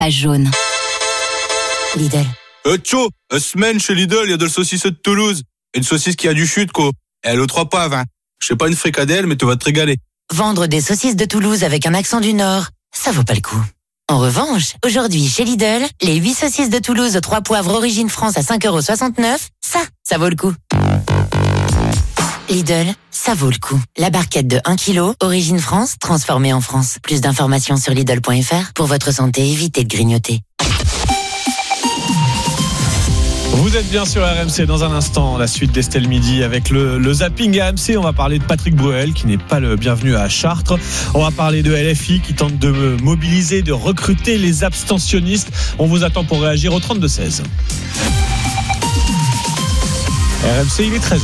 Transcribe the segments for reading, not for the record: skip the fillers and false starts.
page jaune. Lidl. Tcho, semaine chez Lidl, il y a de la saucisse de Toulouse. Une saucisse qui a du chute, quoi. Elle est aux 3 poivres, hein. Je sais pas une fricadelle, mais tu vas te régaler. Vendre des saucisses de Toulouse avec un accent du Nord, ça vaut pas le coup. En revanche, aujourd'hui, chez Lidl, les 8 saucisses de Toulouse aux 3 poivres origine France à 5,69 €, ça vaut le coup. Lidl, ça vaut le coup. La barquette de 1 kg, origine France, transformée en France. Plus d'informations sur Lidl.fr. Pour votre santé, évitez de grignoter. Vous êtes bien sur RMC. Dans un instant, la suite d'Estelle Midi avec le zapping RMC. On va parler de Patrick Bruel qui n'est pas le bienvenu à Chartres. On va parler de LFI qui tente de mobiliser, de recruter les abstentionnistes. On vous attend pour réagir au 32-16. RMC, il est 13h.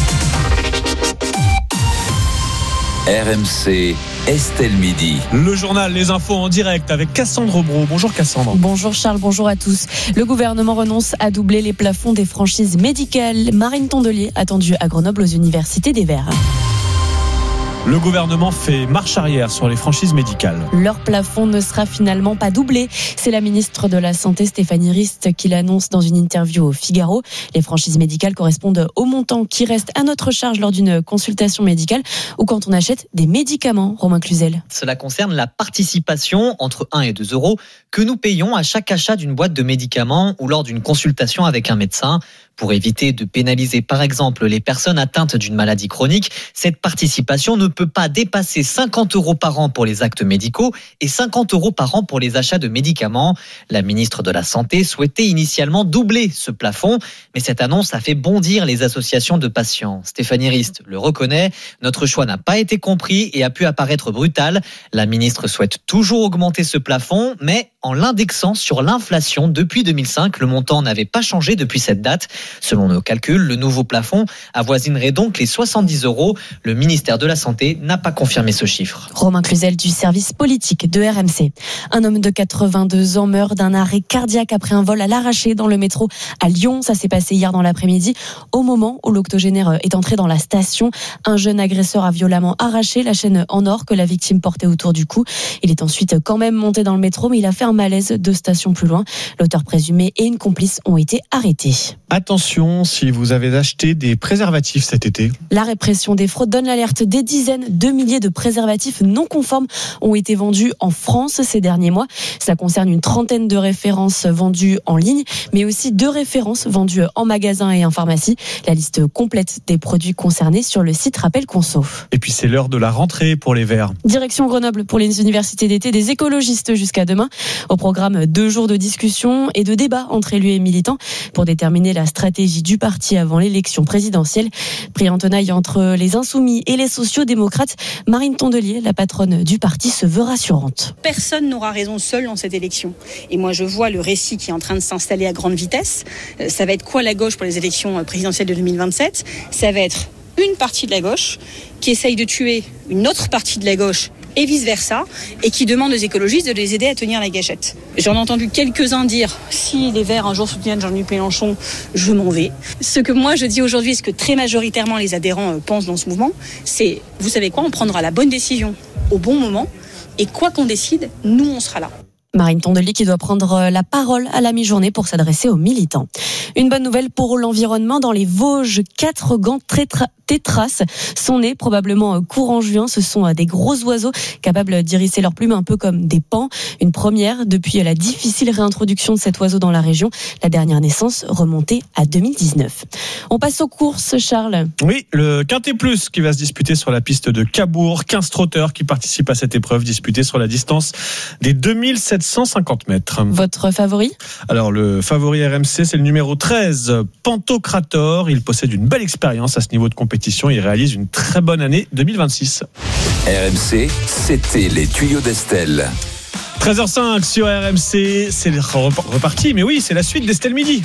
RMC, Estelle Midi. Le journal, les infos en direct avec Cassandre Brault. Bonjour Cassandre. Bonjour Charles, bonjour à tous. Le gouvernement renonce à doubler les plafonds des franchises médicales. Marine Tondelier, attendue à Grenoble aux universités des Verts. Le gouvernement fait marche arrière sur les franchises médicales. Leur plafond ne sera finalement pas doublé. C'est la ministre de la Santé, Stéphanie Rist, qui l'annonce dans une interview au Figaro. Les franchises médicales correspondent au montant qui reste à notre charge lors d'une consultation médicale ou quand on achète des médicaments. Romain Cluzel. Cela concerne la participation entre 1 et 2 € que nous payons à chaque achat d'une boîte de médicaments ou lors d'une consultation avec un médecin. Pour éviter de pénaliser par exemple les personnes atteintes d'une maladie chronique, cette participation ne peut pas dépasser 50 € par an pour les actes médicaux et 50 € par an pour les achats de médicaments. La ministre de la Santé souhaitait initialement doubler ce plafond, mais cette annonce a fait bondir les associations de patients. Stéphanie Rist le reconnaît, notre choix n'a pas été compris et a pu apparaître brutal. La ministre souhaite toujours augmenter ce plafond, mais en l'indexant sur l'inflation depuis 2005. Le montant n'avait pas changé depuis cette date. Selon nos calculs, le nouveau plafond avoisinerait donc les 70 €. Le ministère de la Santé n'a pas confirmé ce chiffre. Romain Cluzel du service politique de RMC. Un homme de 82 ans meurt d'un arrêt cardiaque après un vol à l'arraché dans le métro à Lyon. Ça s'est passé hier dans l'après-midi. Au moment où l'octogénaire est entré dans la station, un jeune agresseur a violemment arraché la chaîne en or que la victime portait autour du cou. Il est ensuite quand même monté dans le métro, mais il a fait un malaise 2 stations plus loin. L'auteur présumé et une complice ont été arrêtés. Attention si vous avez acheté des préservatifs cet été. La répression des fraudes donne l'alerte. Des dizaines de milliers de préservatifs non conformes ont été vendus en France ces derniers mois. Ça concerne une trentaine de références vendues en ligne, mais aussi 2 références vendues en magasin et en pharmacie. La liste complète des produits concernés sur le site Rappel Conso. Et puis c'est l'heure de la rentrée pour les Verts. Direction Grenoble pour les universités d'été des écologistes jusqu'à demain. Au programme 2 jours de discussion et de débat entre élus et militants pour déterminer la stratégie du parti avant l'élection présidentielle. Pris en tenaille entre les insoumis et les sociaux-démocrates, Marine Tondelier, la patronne du parti, se veut rassurante. Personne n'aura raison seul dans cette élection. Et moi, je vois le récit qui est en train de s'installer à grande vitesse. Ça va être quoi la gauche pour les élections présidentielles de 2027 ? Ça va être une partie de la gauche qui essaye de tuer une autre partie de la gauche et vice-versa, et qui demande aux écologistes de les aider à tenir la gâchette. J'en ai entendu quelques-uns dire « si les Verts un jour soutiennent Jean-Luc Mélenchon, je m'en vais ». Ce que moi je dis aujourd'hui, ce que très majoritairement les adhérents pensent dans ce mouvement, c'est « vous savez quoi, on prendra la bonne décision au bon moment, et quoi qu'on décide, nous on sera là ». Marine Tondelier qui doit prendre la parole à la mi-journée pour s'adresser aux militants. Une bonne nouvelle pour l'environnement dans les Vosges. 4 gants tétras sont nés probablement courant juin. Ce sont des gros oiseaux capables d'hérisser leurs plumes un peu comme des paons. Une première depuis la difficile réintroduction de cet oiseau dans la région. La dernière naissance remontée à 2019. On passe aux courses, Charles. Oui, le Quintet Plus qui va se disputer sur la piste de Cabourg. 15 trotteurs qui participent à cette épreuve disputée sur la distance des 2750 mètres. Votre favori ? Alors le favori RMC, c'est le numéro 13, Pantocrator. Il possède une belle expérience à ce niveau de compétition. Il réalise une très bonne année 2026. RMC, c'était les tuyaux d'Estelle. 13h05 sur RMC, c'est reparti, mais oui, c'est la suite d'Estelle Midi.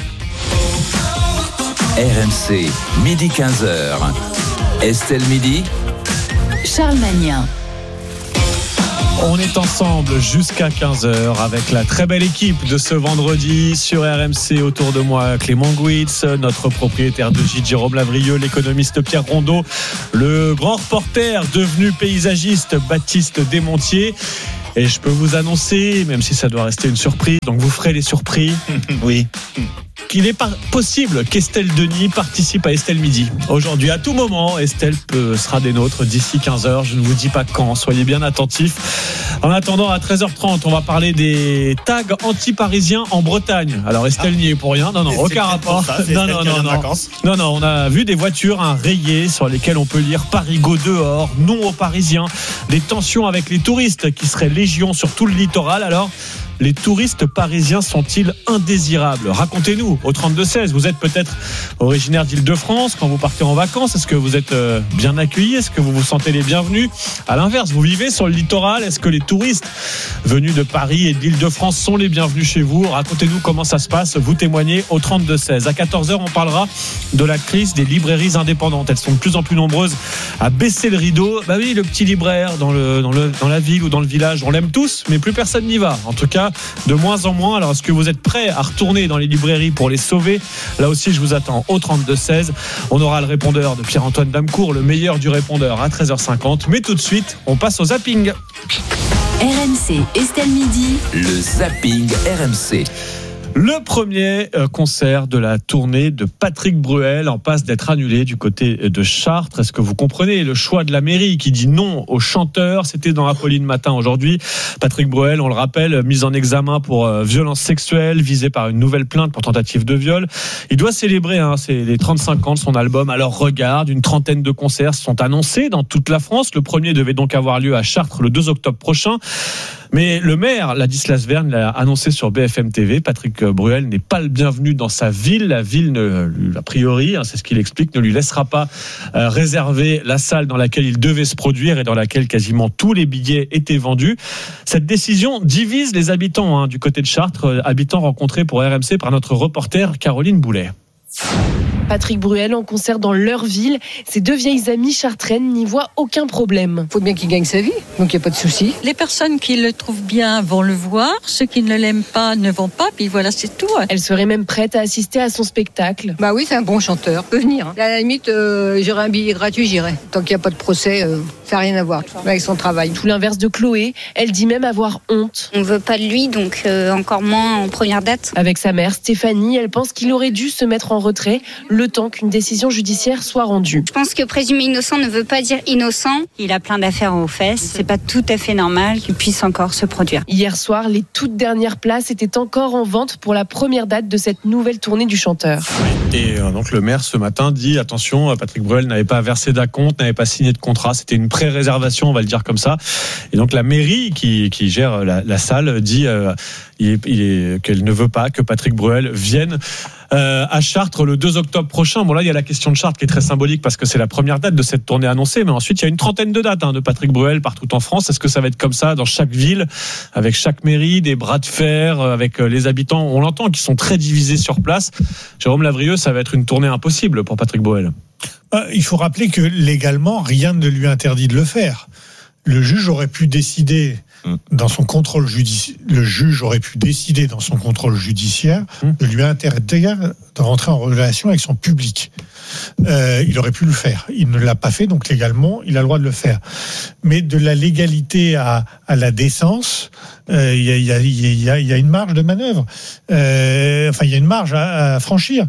RMC, midi 15h. Estelle Midi. Charles Magnin. On est ensemble jusqu'à 15h avec la très belle équipe de ce vendredi sur RMC. Autour de moi, Clément Gouitz, notre propriétaire de gîte Jérôme Lavrieux, l'économiste Pierre Rondeau, le grand reporter devenu paysagiste Baptiste Desmontiers. Et je peux vous annoncer, même si ça doit rester une surprise, donc vous ferez les surprises. Oui. Qu'il est possible qu'Estelle Denis participe à Estelle Midi. Aujourd'hui, à tout moment, Estelle sera des nôtres d'ici 15h. Je ne vous dis pas quand, soyez bien attentifs. En attendant, à 13h30, on va parler des tags anti-parisiens en Bretagne. Alors Estelle n'y est pour rien, non, aucun rapport. Non, on a vu des voitures rayées sur lesquelles on peut lire Parigo dehors, non aux Parisiens. Des tensions avec les touristes qui seraient légion sur tout le littoral. Alors, les touristes parisiens sont-ils indésirables ? Racontez-nous au 32-16. Vous êtes peut-être originaire d'Île-de-France quand vous partez en vacances. Est-ce que vous êtes bien accueillis ? Est-ce que vous vous sentez les bienvenus ? À l'inverse, vous vivez sur le littoral. Est-ce que les touristes venus de Paris et de l'Île-de-France sont les bienvenus chez vous ? Racontez-nous comment ça se passe. Vous témoignez au 32-16. À 14h, on parlera de la crise des librairies indépendantes. Elles sont de plus en plus nombreuses à baisser le rideau. Bah oui, le petit libraire dans la ville ou dans le village, on l'aime tous, mais plus personne n'y va. En tout cas, de moins en moins. Alors, est-ce que vous êtes prêts à retourner dans les librairies pour les sauver ? Là aussi, je vous attends au 32-16. On aura le répondeur de Pierre-Antoine Damecourt, le meilleur du répondeur, à 13h50. Mais tout de suite, on passe au zapping. RMC, Estelle Midi. Le zapping RMC. Le premier concert de la tournée de Patrick Bruel en passe d'être annulé du côté de Chartres. Est-ce que vous comprenez le choix de la mairie qui dit non aux chanteurs ? C'était dans Apolline Matin aujourd'hui. Patrick Bruel, on le rappelle, mis en examen pour violence sexuelle, visé par une nouvelle plainte pour tentative de viol. Il doit célébrer c'est les 35 ans de son album. Alors regarde, une trentaine de concerts sont annoncés dans toute la France. Le premier devait donc avoir lieu à Chartres le 2 octobre prochain. Mais le maire, Ladislas Verne, l'a annoncé sur BFM TV. Patrick Bruel n'est pas le bienvenu dans sa ville. La ville, a priori, c'est ce qu'il explique, ne lui laissera pas réserver la salle dans laquelle il devait se produire et dans laquelle quasiment tous les billets étaient vendus. Cette décision divise les habitants du côté de Chartres, habitants rencontrés pour RMC par notre reporter Caroline Boulet. Patrick Bruel en concert dans leur ville. Ses deux vieilles amies chartraines n'y voient aucun problème. Il faut bien qu'il gagne sa vie, donc il n'y a pas de souci. Les personnes qui le trouvent bien vont le voir, ceux qui ne l'aiment pas ne vont pas, puis voilà, c'est tout. Elle serait même prête à assister à son spectacle. Bah oui, c'est un bon chanteur, peut venir. À la limite, j'aurais un billet gratuit, j'irai. Tant qu'il n'y a pas de procès, ça n'a rien à voir avec son travail. Tout l'inverse de Chloé, elle dit même avoir honte. On ne veut pas de lui, donc encore moins en première date. Avec sa mère, Stéphanie, elle pense qu'il aurait dû se mettre en retrait le temps qu'une décision judiciaire soit rendue. Je pense que présumer innocent ne veut pas dire innocent. Il a plein d'affaires aux fesses. C'est pas tout à fait normal qu'il puisse encore se produire. Hier soir, les toutes dernières places étaient encore en vente pour la première date de cette nouvelle tournée du chanteur. Et donc le maire ce matin dit attention, Patrick Bruel n'avait pas versé d'acompte, n'avait pas signé de contrat, c'était une pré-réservation, on va le dire comme ça. Et donc la mairie qui gère la salle dit qu'elle ne veut pas que Patrick Bruel vienne à Chartres le 2 octobre prochain. Bon là il y a la question de Chartres qui est très symbolique parce que c'est la première date de cette tournée annoncée, mais ensuite il y a une trentaine de dates de Patrick Bruel partout en France. Est-ce que ça va être comme ça dans chaque ville, avec chaque mairie, des bras de fer avec les habitants, on l'entend, qui sont très divisés sur place. Jérôme Lavrieux, ça va être une tournée impossible pour Patrick Bruel. Il faut rappeler que légalement rien ne lui interdit de le faire. Le juge aurait pu décider dans son contrôle judiciaire, de lui interdire de rentrer en relation avec son public. Il aurait pu le faire. Il ne l'a pas fait, donc légalement, il a le droit de le faire. Mais de la légalité à la décence, il y a une marge de manœuvre. Il y a une marge à franchir.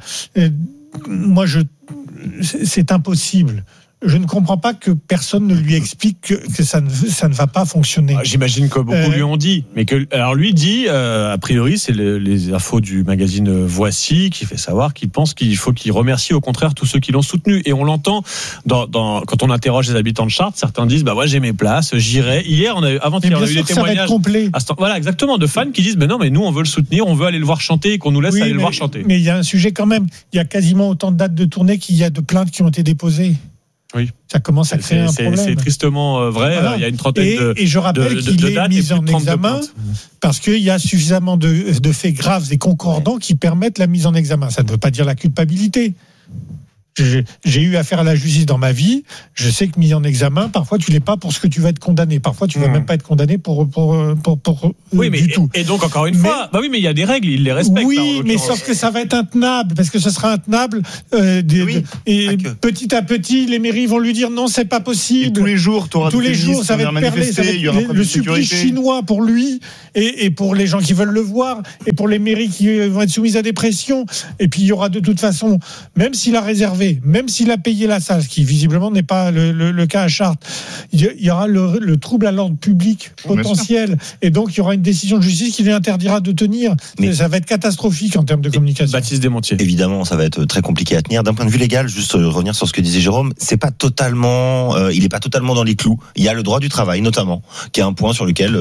C'est impossible. Je ne comprends pas que personne ne lui explique que ça ne va pas fonctionner. J'imagine que beaucoup lui ont dit. Mais alors lui dit, a priori, c'est les infos du magazine Voici qui fait savoir qu'il pense qu'il faut qu'il remercie au contraire tous ceux qui l'ont soutenu. Et on l'entend quand on interroge les habitants de Chartres, certains disent bah ouais, j'ai mes places, j'irai. Hier, avant-hier, on a eu des témoignages. Voilà, exactement, de fans qui disent mais non, mais nous on veut le soutenir, on veut aller le voir chanter et qu'on nous laisse aller le voir chanter. Mais il y a un sujet quand même. Il y a quasiment autant de dates de tournée qu'il y a de plaintes qui ont été déposées. Oui. Ça commence à créer un problème. C'est tristement vrai. Voilà. Il y a une trentaine et je rappelle qu'il est mis en examen parce qu'il y a suffisamment de faits graves et concordants qui permettent la mise en examen. Ça ne veut pas dire la culpabilité. J'ai eu affaire à la justice dans ma vie. Je sais que mis en examen, parfois tu l'es pas pour ce que tu vas être condamné. Parfois tu vas même pas être condamné pour oui, mais du tout. Et donc encore une fois, bah oui, mais il y a des règles, ils les respectent. Oui, mais sauf que ça va être intenable parce que ce sera intenable. Et petit à petit, les mairies vont lui dire non, c'est pas possible. Et tous les jours, ça va être perlé. Ça va être le supplice chinois pour lui et pour les gens qui veulent le voir et pour les mairies qui vont être soumises à des pressions. Et puis il y aura de toute façon, même s'il a réservé, même s'il a payé la salle, ce qui visiblement n'est pas le cas à Chartres, il y aura le trouble à l'ordre public potentiel, et donc il y aura une décision de justice qui lui interdira de tenir. Mais ça va être catastrophique en termes de communication. Baptiste Desmontiers. Évidemment, ça va être très compliqué à tenir. D'un point de vue légal, juste revenir sur ce que disait Jérôme, c'est pas totalement, il est pas totalement dans les clous. Il y a le droit du travail, notamment, qui est un point sur lequel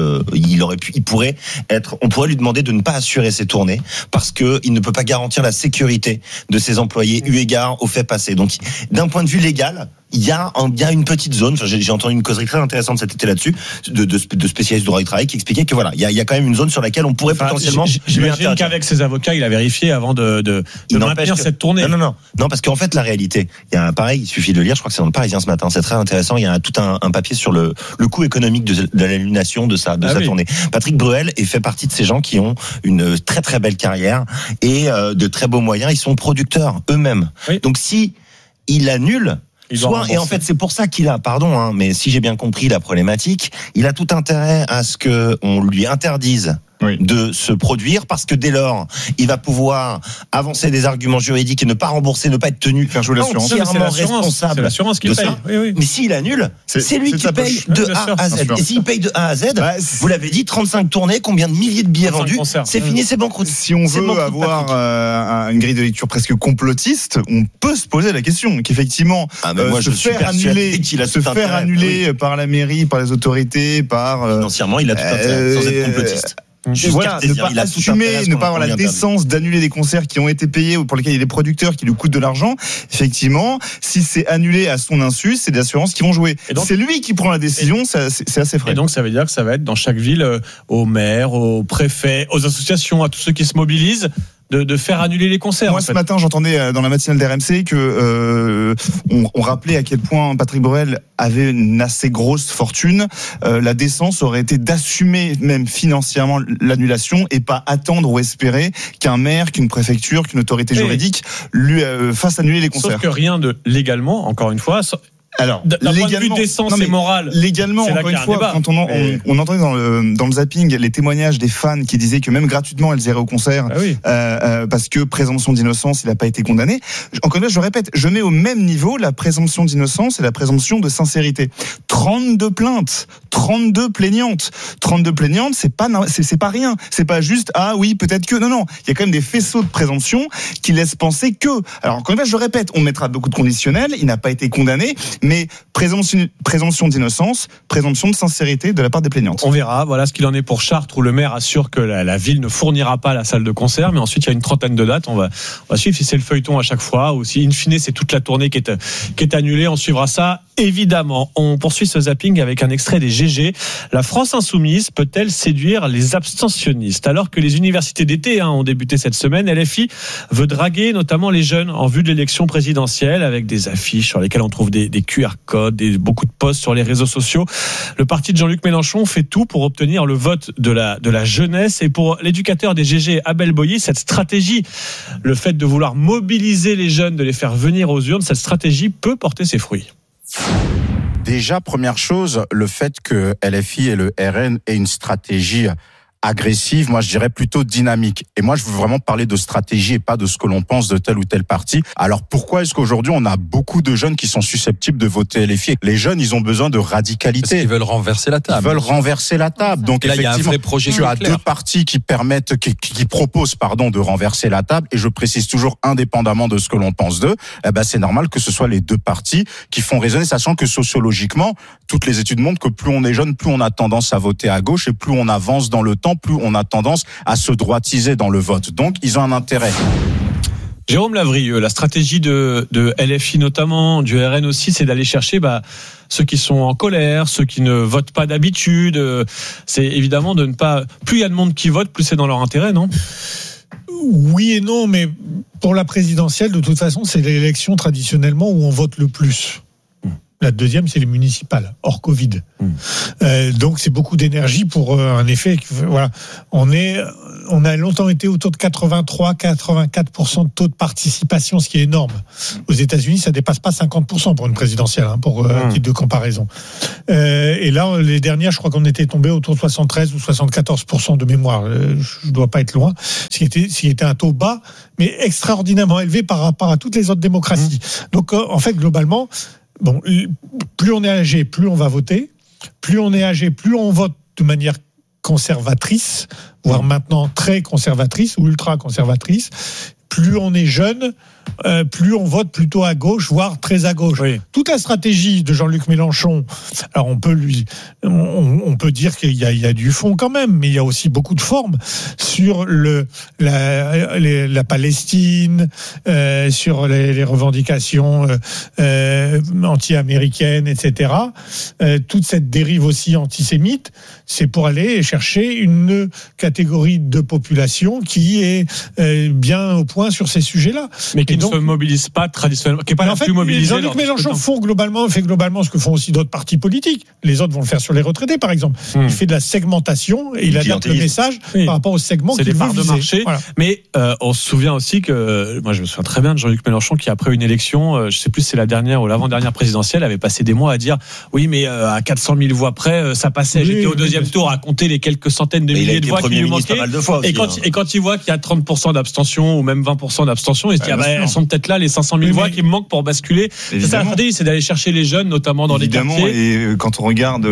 on pourrait lui demander de ne pas assurer ses tournées parce que il ne peut pas garantir la sécurité de ses employés eu égard au fait passé. Donc, d'un point de vue légal, il y a une petite zone. Enfin, j'ai entendu une causerie très intéressante cet été là-dessus de spécialistes du droit du travail qui expliquaient que voilà, il y a quand même une zone sur laquelle on pourrait potentiellement. J'imagine qu'avec ses avocats, il a vérifié avant de maintenir cette tournée. Non, parce qu'en fait, la réalité, il suffit de lire. Je crois que c'est dans le Parisien ce matin. C'est très intéressant. Il y a tout un papier sur le coût économique de l'annulation de sa tournée. Patrick Bruel fait partie de ces gens qui ont une très très belle carrière et de très beaux moyens. Ils sont producteurs eux-mêmes. Oui. Donc si il annule. Et en fait, c'est pour ça qu'il a, mais si j'ai bien compris la problématique, il a tout intérêt à ce qu'on lui interdise de se produire, parce que dès lors, il va pouvoir avancer des arguments juridiques et ne pas rembourser, ne pas être tenu entièrement responsable. C'est l'assurance qui paye. Oui. Mais s'il annule, c'est lui qui paye de A à Z. Et s'il paye de A à Z, vous l'avez dit, 35 tournées, combien de milliers de billets vendus, c'est fini, c'est banqueroute. Si on veut avoir une grille de lecture presque complotiste, on peut se poser la question qu'effectivement, se faire annuler par la mairie, par les autorités, financièrement, il a tout intérêt, sans être complotiste. Ne pas avoir la décence d'annuler des concerts qui ont été payés ou pour lesquels il y a des producteurs qui lui coûtent de l'argent. Effectivement, si c'est annulé à son insu, c'est des assurances qui vont jouer. Donc, c'est lui qui prend la décision, c'est assez frais. Et donc ça veut dire que ça va être dans chaque ville, aux maires, aux préfets, aux associations, à tous ceux qui se mobilisent, de faire annuler les concerts. Moi, ce matin, j'entendais dans la matinale d'RMC que on rappelait à quel point Patrick Bruel avait une assez grosse fortune. La décence aurait été d'assumer même financièrement l'annulation et pas attendre ou espérer qu'un maire, qu'une préfecture, qu'une autorité juridique lui fasse annuler les concerts. Sauf que rien de légalement, encore une fois. Alors, d'un point de vue décence et morale, légalement, encore une fois, quand on entendait dans le zapping les témoignages des fans qui disaient que même gratuitement elles iraient au concert parce que présomption d'innocence, il n'a pas été condamné. Encore une fois, je répète, je mets au même niveau la présomption d'innocence et la présomption de sincérité. 32 plaintes, 32 plaignantes, c'est pas rien. C'est pas juste peut-être que non, il y a quand même des faisceaux de présomption qui laissent penser que. Alors encore une fois, je répète, on mettra beaucoup de conditionnels. Il n'a pas été condamné. Mais présomption d'innocence, présomption de sincérité de la part des plaignantes. On verra, voilà ce qu'il en est pour Chartres, où le maire assure que la ville ne fournira pas la salle de concert, mais ensuite il y a une trentaine de dates, on va suivre si c'est le feuilleton à chaque fois, ou si in fine c'est toute la tournée qui est annulée, on suivra ça évidemment. On poursuit ce zapping avec un extrait des GG. La France insoumise peut-elle séduire les abstentionnistes? Alors que les universités d'été ont débuté cette semaine, LFI veut draguer notamment les jeunes en vue de l'élection présidentielle, avec des affiches sur lesquelles on trouve des QR codes, beaucoup de posts sur les réseaux sociaux. Le parti de Jean-Luc Mélenchon fait tout pour obtenir le vote de la jeunesse. Et pour l'éducateur des GG, Abel Boilly, cette stratégie, le fait de vouloir mobiliser les jeunes, de les faire venir aux urnes, cette stratégie peut porter ses fruits. Déjà, première chose, le fait que LFI et le RN aient une stratégie agressive, moi je dirais plutôt dynamique. Et moi je veux vraiment parler de stratégie et pas de ce que l'on pense de tel ou tel parti. Alors pourquoi est-ce qu'aujourd'hui on a beaucoup de jeunes qui sont susceptibles de voter LFI? Les jeunes, ils ont besoin de radicalité. Parce qu'ils veulent renverser la table. Ils veulent renverser la table. Donc là, effectivement, il y a un vrai projet tu as deux partis qui proposent de renverser la table. Et je précise toujours, indépendamment de ce que l'on pense d'eux, c'est normal que ce soit les deux partis qui font résonner, sachant que sociologiquement, toutes les études montrent que plus on est jeune, plus on a tendance à voter à gauche, et plus on avance dans le temps, plus on a tendance à se droitiser dans le vote. Donc, ils ont un intérêt. Jérôme Lavrieux, la stratégie de LFI notamment, du RN aussi, c'est d'aller chercher ceux qui sont en colère, ceux qui ne votent pas d'habitude. C'est évidemment de ne pas... Plus il y a de monde qui vote, plus c'est dans leur intérêt, non ? Oui et non, mais pour la présidentielle, de toute façon, c'est l'élection traditionnellement où on vote le plus. La deuxième, c'est les municipales, hors Covid. Donc, c'est beaucoup d'énergie pour un effet. Voilà, on a longtemps été autour de 83-84% de taux de participation, ce qui est énorme. Aux États-Unis, ça dépasse pas 50% pour une présidentielle, pour titre de comparaison. Et là, les dernières, je crois qu'on était tombé autour de 73 ou 74% de mémoire. Je dois pas être loin. Ce qui était un taux bas, mais extraordinairement élevé par rapport à toutes les autres démocraties. Donc, en fait, globalement, bon, plus on est âgé, plus on va voter. Plus on est âgé, plus on vote de manière conservatrice, voire maintenant très conservatrice ou ultra conservatrice. Plus on est jeune, plus on vote plutôt à gauche, voire très à gauche. Oui. Toute la stratégie de Jean-Luc Mélenchon, alors on peut dire qu'il y a du fond quand même, mais il y a aussi beaucoup de forme sur la Palestine, sur les revendications anti-américaines, etc. Toute cette dérive aussi antisémite, c'est pour aller chercher une catégorie de population qui est bien au point sur ces sujets-là. Mais qui ne se mobilise pas traditionnellement, qui n'est pas la plus mobilisée. Jean-Luc Mélenchon fait globalement ce que font aussi d'autres partis politiques. Les autres vont le faire sur les retraités, par exemple. Il fait de la segmentation et il adapte le message par rapport au segment qu'il veut viser. C'est des parts de marché. Voilà. Mais on se souvient aussi que, moi je me souviens très bien de Jean-Luc Mélenchon qui, après une élection, je ne sais plus si c'est la dernière ou l'avant-dernière présidentielle, avait passé des mois à dire oui, mais à 400 000 voix près, ça passait. J'étais au deuxième tour à compter les quelques centaines de milliers de voix qui lui manquaient. Et quand il voit qu'il y a 30% d'abstention ou même 20% d'abstention, il se dit elles sont peut-être là les 500 000 voix qui me manquent pour basculer. C'est ça la stratégie, c'est d'aller chercher les jeunes, notamment dans les quartiers. Et quand on regarde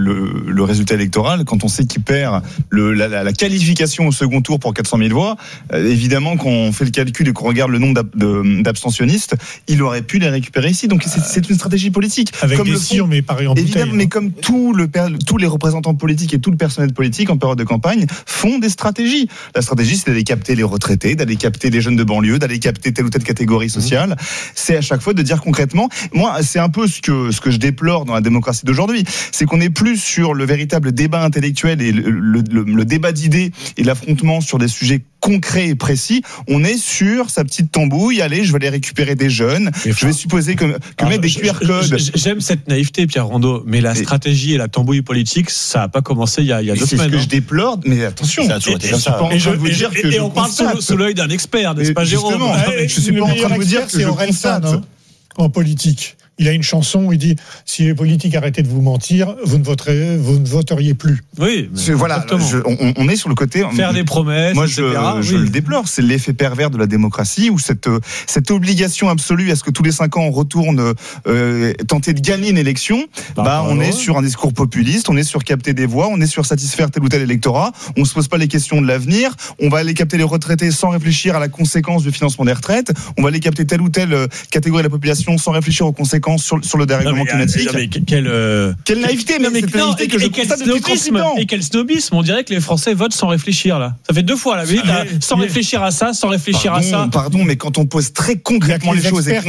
le résultat électoral, quand on sait qu'il perd la qualification au second tour pour 400 000 voix, évidemment quand on fait le calcul et qu'on regarde le nombre d'abstentionnistes, il aurait pu les récupérer ici. Donc c'est une stratégie politique. Avec comme des sillons, mais pareil en bouteille. Mais comme tous les représentants politiques et tout le personnel politique en période de campagne font des stratégies. La stratégie, c'est d'aller capter les retraités, d'aller capter les jeunes de banlieue, d'aller capter telle ou telle catégorie sociale. C'est à chaque fois de dire concrètement. Moi, c'est un peu ce que je déplore dans la démocratie d'aujourd'hui, c'est qu'on est plus sur le véritable débat intellectuel et le débat d'idées et l'affrontement sur des sujets concrets et précis. On est sur sa petite tambouille. Allez, je vais aller récupérer des jeunes. Je vais supposer que mettre des QR codes. J'aime cette naïveté, Pierre Rondeau, mais la stratégie et la tambouille politique, ça n'a pas commencé il y a 2 semaines. C'est ce que je déplore, mais attention. Ça a toujours été comme ça. Et on parle sous l'œil d'un expert, n'est-ce pas, Jérôme? Je suis pas en train de vous dire que je constate en politique. Il a une chanson où il dit si les politiques arrêtaient de vous mentir, vous ne voteriez plus. Oui, voilà. On est sur le côté faire des promesses. Moi, je le déplore. C'est l'effet pervers de la démocratie où cette obligation absolue à ce que tous les 5 ans on retourne tenter de gagner une élection. On est sur un discours populiste, on est sur capter des voix, on est sur satisfaire tel ou tel électorat. On se pose pas les questions de l'avenir. On va aller capter les retraités sans réfléchir à la conséquence du financement des retraites. On va aller capter telle ou telle catégorie de la population sans réfléchir aux conséquences sur le dérèglement climatique. Quelle naïveté, mais cette naïveté que je constate depuis 38 ans. Et quel snobisme. On dirait que les Français votent sans réfléchir, là. Ça fait 2 fois, là. Sans réfléchir à ça, sans réfléchir à ça. Pardon, mais quand on pose très concrètement les choses et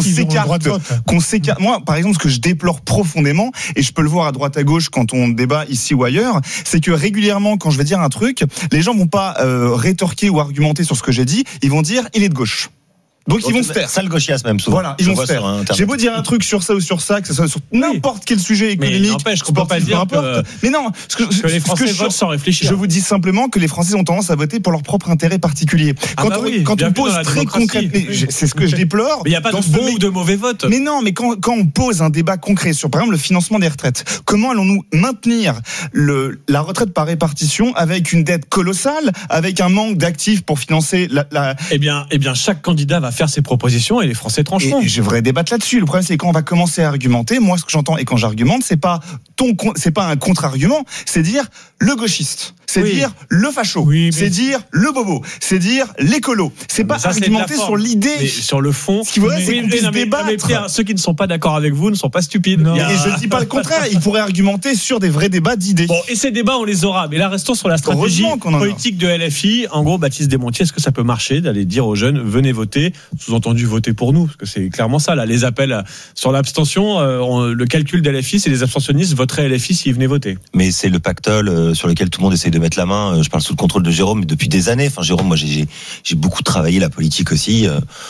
qu'on s'écarte, moi, par exemple, ce que je déplore profondément, et je peux le voir à droite à gauche quand on débat ici ou ailleurs, c'est que régulièrement, quand je vais dire un truc, les gens vont pas rétorquer ou argumenter sur ce que j'ai dit, ils vont dire il est de gauche. Donc ils vont se taire. Ça le gauchiasme même souvent. Voilà, ils vont se taire. J'ai beau dire un truc sur ça ou sur ça, que ce soit sur n'importe quel sujet économique, mais n'empêche qu'on peut pas dire mais non, que les Français votent sans réfléchir. Je vous dis simplement que les Français ont tendance à voter pour leur propre intérêt particulier. Quand on pose très concrètement, c'est ce que je déplore. Mais il n'y a pas de bon ou de mauvais vote. Mais non, mais quand on pose un débat concret sur par exemple le financement des retraites, comment allons-nous maintenir la retraite par répartition avec une dette colossale, avec un manque d'actifs pour financer la Eh bien chaque candidat va faire ses propositions et les Français trancheront. Et je voudrais débattre là-dessus. Le problème, c'est quand on va commencer à argumenter. Moi, ce que j'entends et quand j'argumente, c'est pas un contre-argument, c'est dire le gauchiste, c'est dire le facho, c'est dire le bobo, c'est dire l'écolo. C'est pas argumenter sur l'idée. Mais sur le fond, ce qu'il faudrait, c'est qu'on puisse débattre. Ceux qui ne sont pas d'accord avec vous ne sont pas stupides. Et je dis pas le contraire. Ils pourraient argumenter sur des vrais débats d'idées. Bon, et ces débats, on les aura. Mais là, restons sur la stratégie politique de LFI. En gros, Baptiste Desmontiers, est-ce que ça peut marcher d'aller dire aux jeunes venez voter, sous-entendu voter pour nous, parce que c'est clairement ça. Là, les appels sur l'abstention, le calcul de LFI, c'est les abstentionnistes voteraient LFI s'ils venaient voter. Mais c'est le pactole sur lequel tout le monde essaye de mettre la main. Je parle sous le contrôle de Jérôme, mais depuis des années. Enfin, Jérôme, moi, j'ai beaucoup travaillé la politique aussi.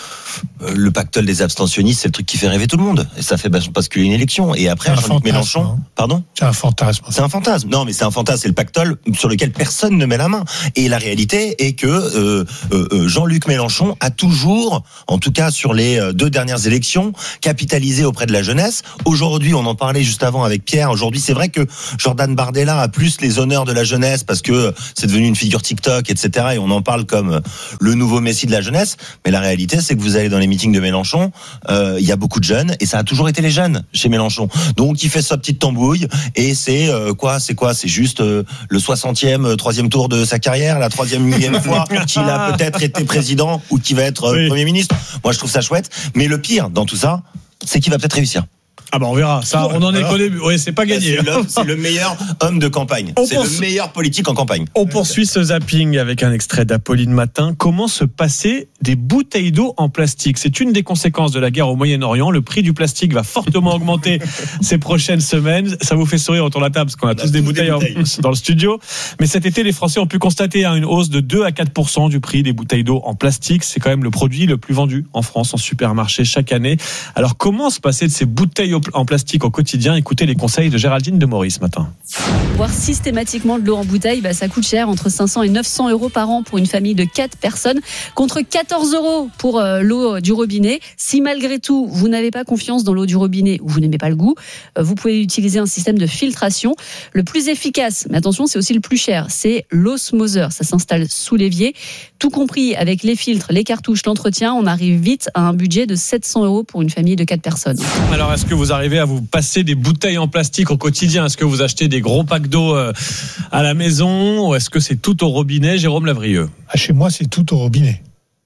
Le pactole des abstentionnistes, c'est le truc qui fait rêver tout le monde. Et ça fait basculer une élection. Et après, Jean-Luc Mélenchon, hein. pardon ? C'est un fantasme. C'est un fantasme. Non, mais c'est un fantasme. C'est le pactole sur lequel personne ne met la main. Et la réalité est que Jean-Luc Mélenchon a toujours, en tout cas sur les 2 dernières élections, capitalisé auprès de la jeunesse. Aujourd'hui, on en parlait juste avant avec Pierre. Aujourd'hui, c'est vrai que Jordan Bardella a plus les honneurs de la jeunesse parce que c'est devenu une figure TikTok, etc. Et on en parle comme le nouveau Messi de la jeunesse. Mais la réalité, c'est que vous allez dans les meetings de Mélenchon, il y a beaucoup de jeunes et ça a toujours été les jeunes chez Mélenchon. Donc il fait sa petite tambouille et c'est c'est juste le 60e 3e tour de sa carrière, la 3e millième fois qu'il a peut-être été président ou qu'il va être Premier ministre. Moi je trouve ça chouette, mais le pire dans tout ça, c'est qu'il va peut-être réussir. Ah bah on verra, ça on en est qu'au début. Oui, c'est pas gagné. C'est le meilleur homme de campagne. C'est le meilleur politique en campagne. On poursuit ce zapping avec un extrait d'Apolline Matin. Comment se passer des bouteilles d'eau en plastique ? C'est une des conséquences de la guerre au Moyen-Orient. Le prix du plastique va fortement augmenter ces prochaines semaines. Ça vous fait sourire autour de la table parce qu'on a tous des bouteilles dans le studio. Mais cet été, les Français ont pu constater une hausse de 2 à 4% du prix des bouteilles d'eau en plastique. C'est quand même le produit le plus vendu en France en supermarché chaque année. Alors comment se passer de ces bouteilles en plastique au quotidien ? Écoutez les conseils de Géraldine de Maurice ce matin. Boire systématiquement de l'eau en bouteille, ça coûte cher, entre 500 et 900 euros par an pour une famille de 4 personnes, contre 14 euros pour l'eau du robinet. Si malgré tout, vous n'avez pas confiance dans l'eau du robinet ou vous n'aimez pas le goût, vous pouvez utiliser un système de filtration. Le plus efficace, mais attention, c'est aussi le plus cher, c'est l'osmoseur. Ça s'installe sous l'évier. Tout compris avec les filtres, les cartouches, l'entretien, on arrive vite à un budget de 700 euros pour une famille de 4 personnes. Alors, est-ce que vous arrivez à vous passer des bouteilles en plastique au quotidien ? Est-ce que vous achetez des gros packs d'eau à la maison ou est-ce que c'est tout au robinet ? Jérôme Lavrieux. Chez moi, c'est tout au robinet.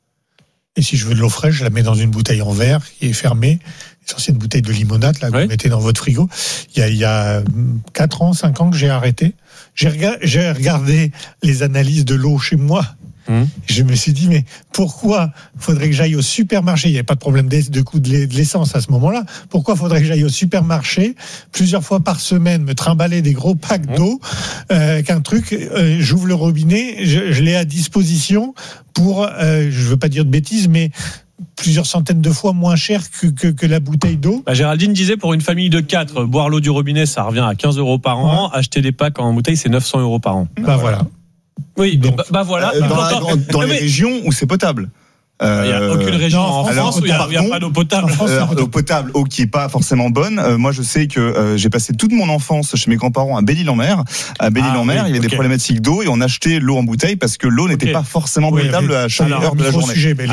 Et si je veux de l'eau fraîche, je la mets dans une bouteille en verre qui est fermée. C'est ancienne bouteille de limonade là, que vous mettez dans votre frigo. Il y a 4 ans, 5 ans que j'ai arrêté. J'ai regardé les analyses de l'eau chez moi. Je me suis dit, mais pourquoi faudrait que j'aille au supermarché ? Il n'y avait pas de problème de coût de l'essence à ce moment-là. Pourquoi faudrait que j'aille au supermarché plusieurs fois par semaine, me trimballer des gros packs d'eau qu'un truc, j'ouvre le robinet, je l'ai à disposition pour, je veux pas dire de bêtises, mais plusieurs centaines de fois moins cher que la bouteille d'eau. Géraldine disait pour une famille de 4, boire l'eau du robinet, ça revient à 15 euros par an. Acheter des packs en bouteille, c'est 900 euros par an. Voilà. Oui, donc, voilà. Dans les régions où c'est potable. Il n'y a aucune région en France où il n'y a pas d'eau potable. Eau potable, eau qui est pas forcément bonne. Moi, je sais que j'ai passé toute mon enfance chez mes grands-parents à Belle-Île-en-Mer. À Belle-Île-en-Mer, il y avait des problématiques d'eau et on achetait l'eau en bouteille parce que l'eau n'était pas forcément potable à chaque heure de la journée.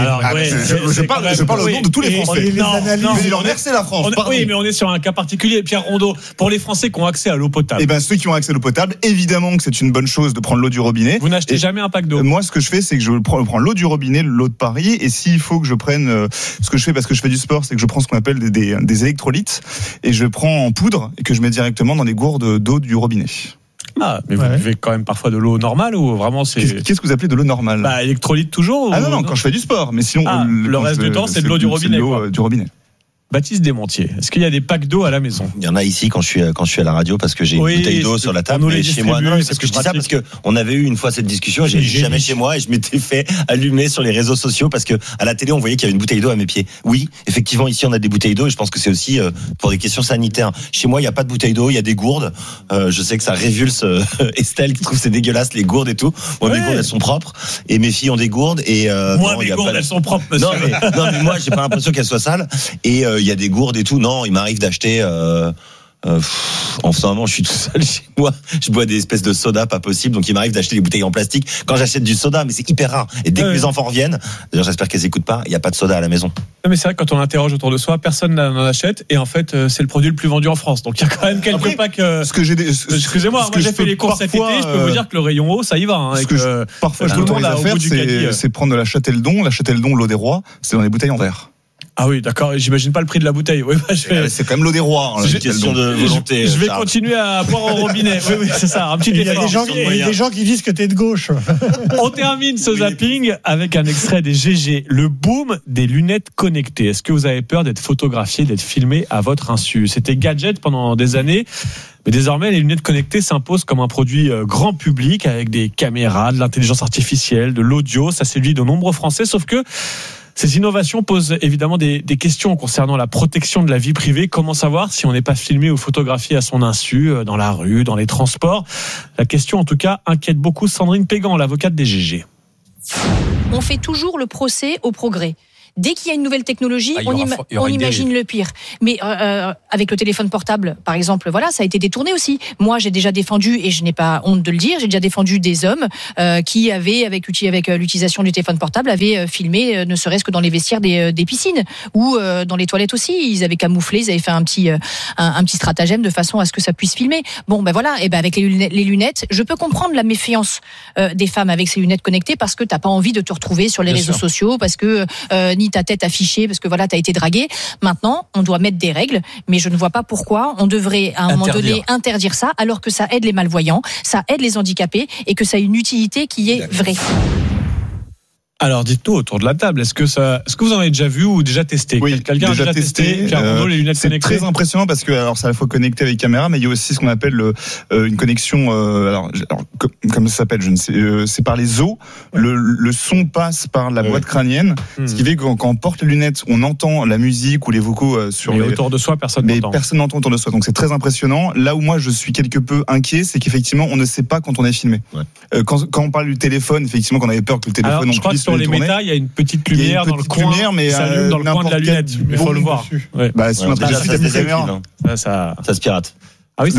Je parle au nom de tous les Français. Belle-Île-en-Mer, c'est la France. Oui, mais on est sur un cas particulier. Pierre Rondeau, pour les Français qui ont accès à l'eau potable. Eh ben, ceux qui ont accès à l'eau potable, évidemment que c'est une bonne chose de prendre l'eau du robinet. Vous n'achetez jamais un pack d'eau. Moi, ce que je fais, c'est que je prends l'eau du robinet, l'eau de Paris, et s'il faut que je prenne, ce que je fais parce que je fais du sport, c'est que je prends ce qu'on appelle des électrolytes et je prends en poudre et que je mets directement dans les gourdes d'eau du robinet. Ah, mais vous buvez quand même parfois de l'eau normale ou vraiment c'est... Qu'est-ce que vous appelez de l'eau normale ? Électrolyte toujours Ah non, quand je fais du sport, mais sinon... le reste du temps, c'est de l'eau du robinet. Du robinet. Baptiste Desmontiers, est-ce qu'il y a des packs d'eau à la maison ? Il y en a ici quand je suis à la radio parce que j'ai une bouteille d'eau sur la table. Mais chez moi, non, parce que je dis ça parce que on avait eu une fois cette discussion. J'ai jamais chez moi et je m'étais fait allumer sur les réseaux sociaux parce que à la télé on voyait qu'il y avait une bouteille d'eau à mes pieds. Oui, effectivement ici on a des bouteilles d'eau et je pense que c'est aussi pour des questions sanitaires. Chez moi il y a pas de bouteille d'eau, il y a des gourdes. Je sais que ça révulse Estelle qui trouve que c'est dégueulasse les gourdes et tout. Moi mes gourdes elles sont propres et mes filles ont des gourdes et moi mes gourdes elles sont propres. Monsieur. Non mais moi j'ai pas l'impression qu'elles soient sales et il y a des gourdes et tout. Non, il m'arrive d'acheter. En ce moment, je suis tout seul chez moi. Je bois des espèces de soda pas possible, donc il m'arrive d'acheter des bouteilles en plastique. Quand j'achète du soda, mais c'est hyper rare. Et dès que les enfants reviennent, d'ailleurs, j'espère qu'elles écoutent pas. Il y a pas de soda à la maison. Non, mais c'est vrai que quand on interroge autour de soi, personne n'en achète. Et en fait, c'est le produit le plus vendu en France. Donc il y a quand même quelques packs. Excusez-moi, moi j'ai fait les courses cet été. Je peux vous dire que le rayon eau, ça y va. Parfois, je m'autorise à faire, c'est prendre de la Châteldon. La Châteldon, l'eau des rois, c'est dans des bouteilles en verre. Ah oui, d'accord. J'imagine pas le prix de la bouteille. Oui, c'est quand même l'eau des rois. C'est une question de volonté. Je vais continuer à boire au robinet. Oui, c'est ça. Un petit effort. Il y a des gens qui disent que t'es de gauche. On termine ce zapping avec un extrait des GG. Le boom des lunettes connectées. Est-ce que vous avez peur d'être photographié, d'être filmé à votre insu ? C'était gadget pendant des années. Mais désormais, les lunettes connectées s'imposent comme un produit grand public avec des caméras, de l'intelligence artificielle, de l'audio. Ça séduit de nombreux Français, sauf que ces innovations posent évidemment des questions concernant la protection de la vie privée. Comment savoir si on n'est pas filmé ou photographié à son insu, dans la rue, dans les transports? La question, en tout cas, inquiète beaucoup Sandrine Pégan, l'avocate des GG. On fait toujours le procès au progrès. Dès qu'il y a une nouvelle technologie, on imagine le pire. Mais avec le téléphone portable, par exemple, voilà, ça a été détourné aussi. Moi, j'ai déjà défendu, et je n'ai pas honte de le dire, j'ai déjà défendu des hommes qui avaient, avec l'utilisation du téléphone portable, avaient filmé, ne serait-ce que dans les vestiaires des piscines ou dans les toilettes aussi. Ils avaient camouflé, ils avaient fait un petit stratagème de façon à ce que ça puisse filmer. Bon, ben voilà, et ben avec les lunettes, je peux comprendre la méfiance des femmes avec ces lunettes connectées parce que t'as pas envie de te retrouver sur les réseaux sociaux, parce que ni ta tête affichée parce que voilà, t'as été dragué. Maintenant, on doit mettre des règles, mais je ne vois pas pourquoi on devrait à un moment donné interdire ça, alors que ça aide les malvoyants, ça aide les handicapés et que ça a une utilité qui est vraie. Alors, dites-nous autour de la table, est-ce que vous en avez déjà vu ou déjà testé? Oui, quelqu'un a déjà testé les lunettes c'est connectées. Très impressionnant parce que alors c'est à la fois connecté avec caméra, mais il y a aussi ce qu'on appelle une connexion. Comme ça s'appelle, je ne sais. C'est par les os. Le son passe par la boîte crânienne, ce qui fait que quand on porte les lunettes, on entend la musique ou les vocaux sur. Mais autour de soi, personne n'entend. Personne n'entend autour de soi, donc c'est très impressionnant. Là où moi je suis quelque peu inquiet, c'est qu'effectivement on ne sait pas quand on est filmé. Ouais. Quand on parle du téléphone, effectivement, qu'on avait peur que le téléphone. Je crois que sur les méta, il y a une petite lumière dans le coin, mais s'allume dans le coin de la lunette. Il faut le voir. Ouais. Bah, si on a déjà des caméras, ça se pirate. Ah oui,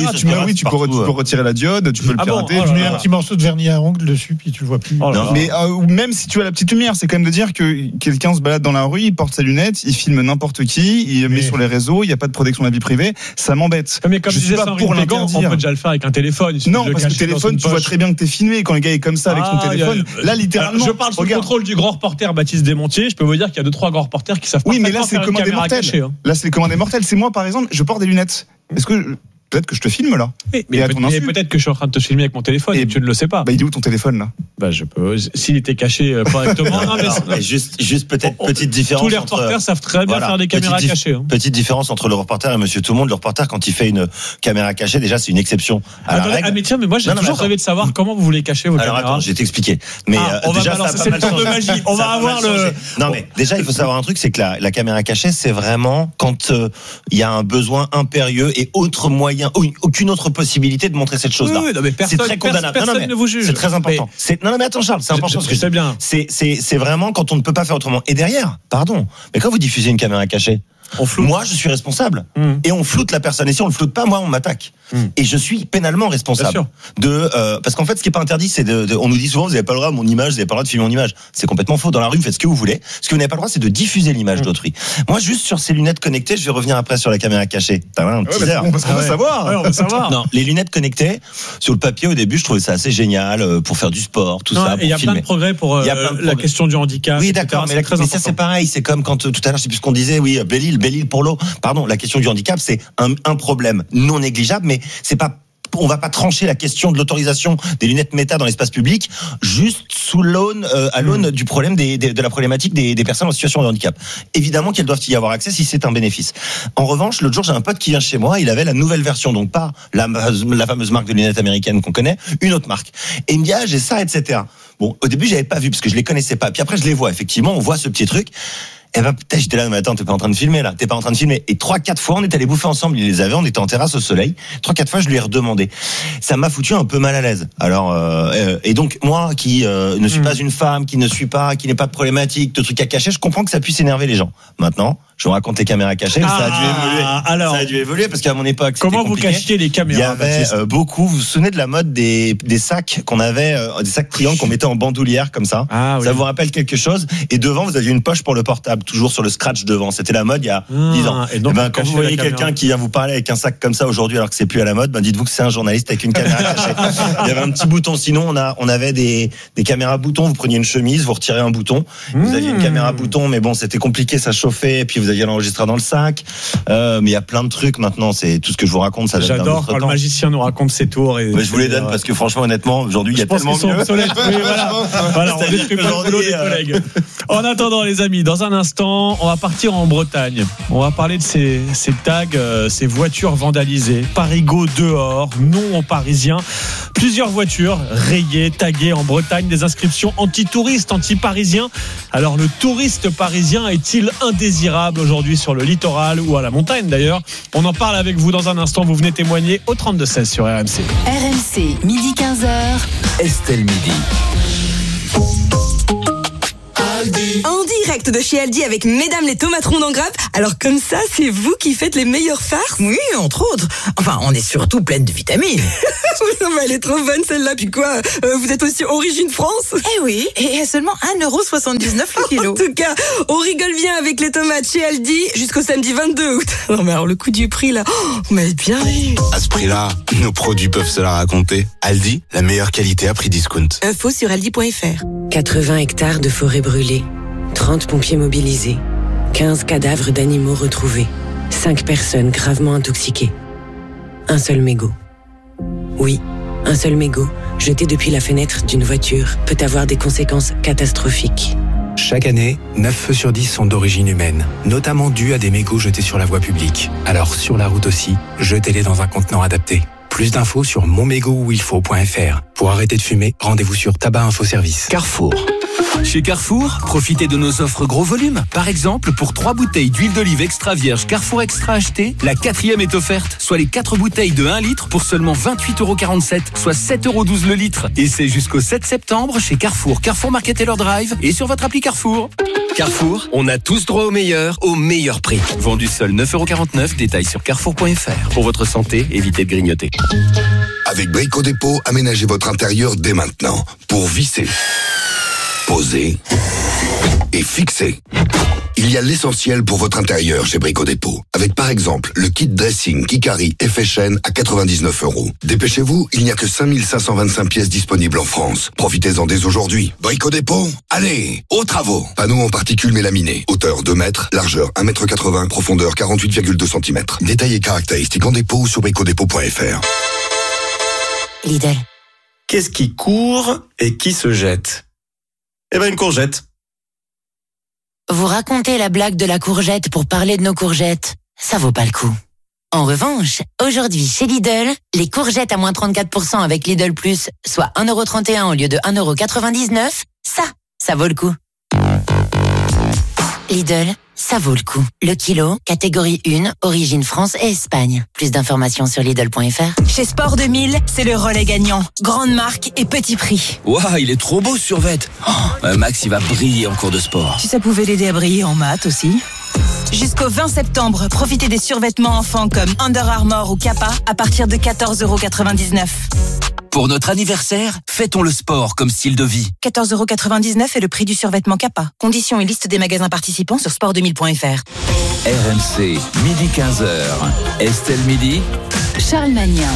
tu peux retirer la diode, tu peux le pirater. Tu mets un petit morceau de vernis à ongles dessus, puis tu le vois plus. Mais même si tu as la petite lumière, c'est quand même de dire que quelqu'un se balade dans la rue, il porte sa lunette, il filme n'importe qui, il met sur les réseaux, il n'y a pas de protection de la vie privée, ça m'embête. Mais comme je disais, pour l'interdire, on peut déjà le faire avec un téléphone. Non, parce que le téléphone, tu vois très bien que t'es filmé quand le gars est comme ça avec son téléphone. Là, littéralement. Je parle sous le contrôle du grand reporter Baptiste Desmontiers. Je peux vous dire qu'il y a 2-3 grands reporters qui savent pas. Oui, mais là, c'est le commandé mortel. Là, c'est le commandé mortel. C'est moi, par exemple, je porte des lunettes. Est-ce que peut-être que je te filme là. Mais peut-être que je suis en train de te filmer avec mon téléphone et tu ne le sais pas. Bah, il est où ton téléphone là? Bah, je peux. S'il était caché correctement. mais juste peut-être petite différence. Tous les reporters savent très bien faire des caméras cachées. Petite différence entre le reporter et Monsieur Tout le Monde. Le reporter, quand il fait une caméra cachée, déjà c'est une exception à la règle. Mais tiens, mais moi j'ai toujours rêvé de savoir comment vous voulez cacher vos caméras. Alors attends, je vais t'expliquer. Mais déjà c'est le tour de magie. On va avoir le. Non mais déjà il faut savoir un truc, c'est que la caméra cachée, c'est vraiment quand il y a un besoin impérieux et autre moyen, aucune autre possibilité de montrer cette chose-là. C'est très condamnable. Personne ne vous juge. C'est très important. Non mais attends Charles, c'est important ce que je dis. Bien. C'est vraiment quand on ne peut pas faire autrement. Et derrière, pardon, mais quand vous diffusez une caméra cachée, moi je suis responsable et on floute la personne, et si on le floute pas, moi on m'attaque et je suis pénalement responsable parce qu'en fait ce qui est pas interdit, c'est on nous dit souvent vous avez pas le droit à mon image, vous avez pas le droit de filmer mon image. C'est complètement faux. Dans la rue vous faites ce que vous voulez. Ce que vous n'avez pas le droit, c'est de diffuser l'image d'autrui. Moi juste sur ces lunettes connectées, je vais revenir après sur la caméra cachée. T'as un teaser. Parce qu'on veut savoir. On veut savoir. Non, les lunettes connectées sur le papier au début, je trouvais ça assez génial pour faire du sport, tout ça. Il y a plein de progrès pour la question du handicap. Oui, d'accord, mais ça c'est pareil. C'est comme quand tout à l'heure, je sais plus ce qu'on disait. Oui, Belle-Île pour l'eau. Pardon, la question du handicap, c'est un problème non négligeable, mais c'est pas. On va pas trancher la question de l'autorisation des lunettes méta dans l'espace public juste sous l'aune du problème de la problématique des personnes en situation de handicap. Évidemment qu'elles doivent y avoir accès si c'est un bénéfice. En revanche, l'autre jour, j'ai un pote qui vient chez moi, il avait la nouvelle version, donc pas la fameuse marque de lunettes américaine qu'on connaît, une autre marque. Et il me dit j'ai ça, etc. Bon, au début, j'avais pas vu parce que je les connaissais pas. Puis après, je les vois. Effectivement, on voit ce petit truc. Et ben peut-être j'étais là, mais attends, t'es pas en train de filmer là, t'es pas en train de filmer. Et 3-4 fois on est allé bouffer ensemble, il les avait, on était en terrasse au soleil. 3-4 fois je lui ai redemandé. Ça m'a foutu un peu mal à l'aise. Alors et donc moi qui ne suis pas une femme, qui n'est pas de problématique, de trucs à cacher, je comprends que ça puisse énerver les gens. Maintenant, je vous raconte les caméras cachées, ça a dû évoluer. Alors, ça a dû évoluer parce qu'à mon époque, comment vous cachiez les caméras? Il y avait beaucoup. Vous vous souvenez de la mode des sacs qu'on avait, des sacs triangles qu'on mettait en bandoulière comme ça. Ça vous rappelle quelque chose? Et devant, vous aviez une poche pour le portable, toujours sur le scratch devant. C'était la mode il y a 10 ans. Et donc, quand vous voyez quelqu'un qui vient vous parler avec un sac comme ça aujourd'hui, alors que c'est plus à la mode, dites-vous que c'est un journaliste avec une caméra cachée. Il y avait un petit bouton. Sinon, on avait des caméras boutons. Vous preniez une chemise, vous retirez un bouton. Vous aviez une caméra bouton, mais bon, c'était compliqué, ça chauffait. Et puis vous aviez l'enregistreur dans le sac. Mais il y a plein de trucs maintenant. C'est tout ce que je vous raconte. Ça j'adore quand le magicien nous raconte ses tours. Et je vous les donne parce que franchement, honnêtement, aujourd'hui, il y a tellement mieux. Voilà, on détruit pas le boulot des collègues. En attendant, les amis, dans un instant. instant, on va partir en Bretagne. On va parler de ces tags, ces voitures vandalisées. Parigo dehors, non aux Parisiens. Plusieurs voitures rayées, taguées en Bretagne, des inscriptions anti-touristes, anti-parisiens. Alors le touriste parisien est-il indésirable aujourd'hui sur le littoral ou à la montagne d'ailleurs? On en parle avec vous dans un instant. Vous venez témoigner au 32-16 sur RMC. RMC, midi 15h. Estelle Midi. En direct de chez Aldi avec Mesdames les tomaterons dans Grappe. Alors comme ça, c'est vous qui faites les meilleures farces? Oui, entre autres. Enfin, on est surtout pleine de vitamines. Non mais elle est trop bonne celle-là. Puis quoi, vous êtes aussi Origine France? Eh oui, et à seulement 1,79€ le kilo. En tout cas, on rigole bien avec les tomates chez Aldi jusqu'au samedi 22 août. Non mais alors le coup du prix là, vous m'avez bien vu. À ce prix-là, nos produits peuvent se la raconter. Aldi, la meilleure qualité à prix discount. Info sur aldi.fr. 80 hectares de forêt brûlée, 30 pompiers mobilisés, 15 cadavres d'animaux retrouvés, 5 personnes gravement intoxiquées. Un seul mégot. Oui, un seul mégot, jeté depuis la fenêtre d'une voiture, peut avoir des conséquences catastrophiques. Chaque année, 9 feux sur 10 sont d'origine humaine, notamment dus à des mégots jetés sur la voie publique. Alors sur la route aussi, jetez-les dans un contenant adapté. Plus d'infos sur monmégotuilfaut.fr. Pour arrêter de fumer, rendez-vous sur Tabac Info Service. Carrefour. Chez Carrefour, profitez de nos offres gros volume. Par exemple, pour 3 bouteilles d'huile d'olive extra vierge Carrefour Extra achetées, la 4e est offerte, soit les 4 bouteilles de 1 litre pour seulement 28,47€, soit 7,12€ le litre. Et c'est jusqu'au 7 septembre chez Carrefour, Carrefour Market Taylor Drive et sur votre appli Carrefour. Carrefour, on a tous droit au meilleur prix. Vendu seul 9,49€, détail sur carrefour.fr. Pour votre santé, évitez de grignoter. Avec Brico Dépôt, aménagez votre intérieur dès maintenant pour visser, poser et fixer. Il y a l'essentiel pour votre intérieur chez Brico Dépôt. Avec par exemple le kit dressing Kikari effet chaîne à 99€. Dépêchez-vous, il n'y a que 5525 pièces disponibles en France. Profitez-en dès aujourd'hui. Brico Dépôt, allez, aux travaux. Panneaux en particules mélaminées. Hauteur 2 mètres, largeur 1,80 m, profondeur 48,2 cm. Détails et caractéristiques en dépôt ou sur bricodépôt.fr. Lidl. Qu'est-ce qui court et qui se jette? Eh ben une courgette. Vous racontez la blague de la courgette pour parler de nos courgettes. Ça vaut pas le coup. En revanche, aujourd'hui chez Lidl, les courgettes à moins 34% avec Lidl Plus, soit 1,31€ au lieu de 1,99€, ça vaut le coup. Lidl, ça vaut le coup. Le kilo, catégorie 1, origine France et Espagne. Plus d'informations sur Lidl.fr. Chez Sport 2000, c'est le relais gagnant. Grande marque et petit prix. Waouh, il est trop beau ce survêt. Max, il va briller en cours de sport. Si ça pouvait l'aider à briller en maths aussi. Jusqu'au 20 septembre, profitez des survêtements enfants comme Under Armour ou Kappa à partir de 14,99€. Pour notre anniversaire, fêtons le sport comme style de vie. 14,99€ est le prix du survêtement Kappa. Conditions et liste des magasins participants sur sport2000.fr. RMC, midi 15h. Estelle Midi. Charles Magnin.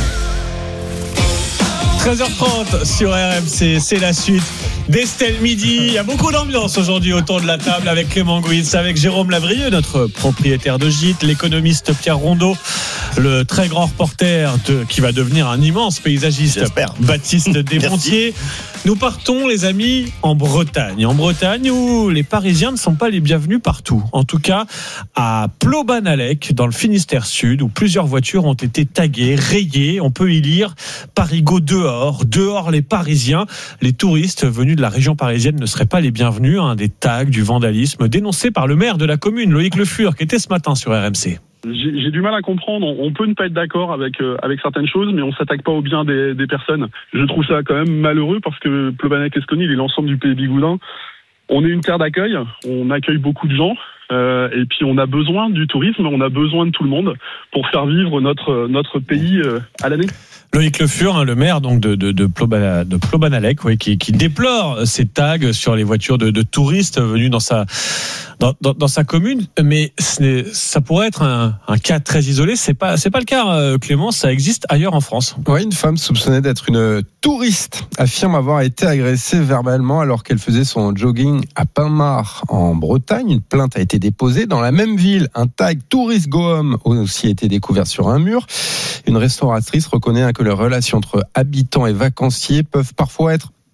13h30 sur RMC, c'est la suite d'Estelle Midi. Il y a beaucoup d'ambiance aujourd'hui autour de la table avec Clément Gouitz, avec Jérôme Lavrieux, notre propriétaire de gîte, l'économiste Pierre Rondeau, le très grand reporter qui va devenir un immense paysagiste, Baptiste Desmontiers. Nous partons, les amis, en Bretagne. En Bretagne où les Parisiens ne sont pas les bienvenus partout. En tout cas, à Plobanalec, dans le Finistère Sud, où plusieurs voitures ont été taguées, rayées. On peut y lire Parigo dehors les Parisiens. Les touristes venus de la région parisienne ne seraient pas les bienvenus. Des tags, du vandalisme dénoncés par le maire de la commune, Loïc Le Fur, qui était ce matin sur RMC. J'ai du mal à comprendre. On peut ne pas être d'accord avec certaines choses, mais on s'attaque pas au bien des personnes. Je trouve ça quand même malheureux parce que Plobanalec-Lesconnil et l'ensemble du pays bigoudin, on est une terre d'accueil. On accueille beaucoup de gens. Et puis on a besoin du tourisme, on a besoin de tout le monde pour faire vivre notre pays à l'année. Loïc Le Fur, le maire donc de Plobanalec, qui déplore ces tags sur les voitures de touristes venus dans sa commune, mais ça pourrait être un cas très isolé. C'est pas le cas, Clément. Ça existe ailleurs en France. Oui, une femme soupçonnée d'être une touriste affirme avoir été agressée verbalement alors qu'elle faisait son jogging à Pinmar en Bretagne. Une plainte a été déposée dans la même ville. Un tag Tourist Go Home a aussi été découvert sur un mur. Une restauratrice reconnaît que les relations entre habitants et vacanciers peuvent parfois être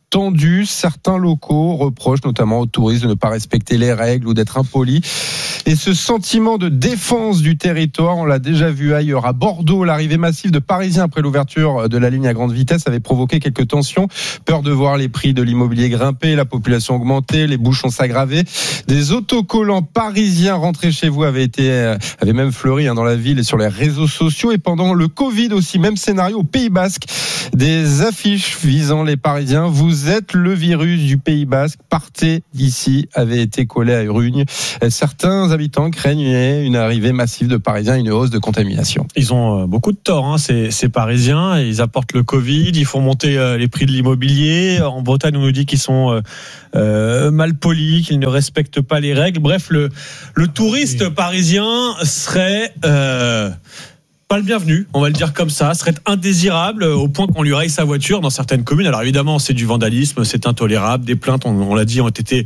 tendue. Certains locaux reprochent notamment aux touristes de ne pas respecter les règles ou d'être impolis. Et ce sentiment de défense du territoire, on l'a déjà vu ailleurs. À Bordeaux, l'arrivée massive de Parisiens après l'ouverture de la ligne à grande vitesse avait provoqué quelques tensions. Peur de voir les prix de l'immobilier grimper, la population augmenter, les bouchons s'aggraver. Des autocollants parisiens rentrés chez vous avaient même fleuri dans la ville et sur les réseaux sociaux. Et pendant le Covid aussi, même scénario au Pays Basque. Des affiches visant les Parisiens. Vous êtes le virus du Pays Basque. Partez d'ici avaient été collées à Urugne. Certains habitants craignaient une arrivée massive de Parisiens, une hausse de contamination. Ils ont beaucoup de tort, ces Parisiens. Ils apportent le Covid, ils font monter les prix de l'immobilier. En Bretagne, on nous dit qu'ils sont mal polis, qu'ils ne respectent pas les règles. Bref, le touriste parisien serait pas le bienvenu, on va le dire comme ça, serait indésirable au point qu'on lui raye sa voiture dans certaines communes. Alors évidemment, c'est du vandalisme, c'est intolérable, des plaintes, on l'a dit, ont été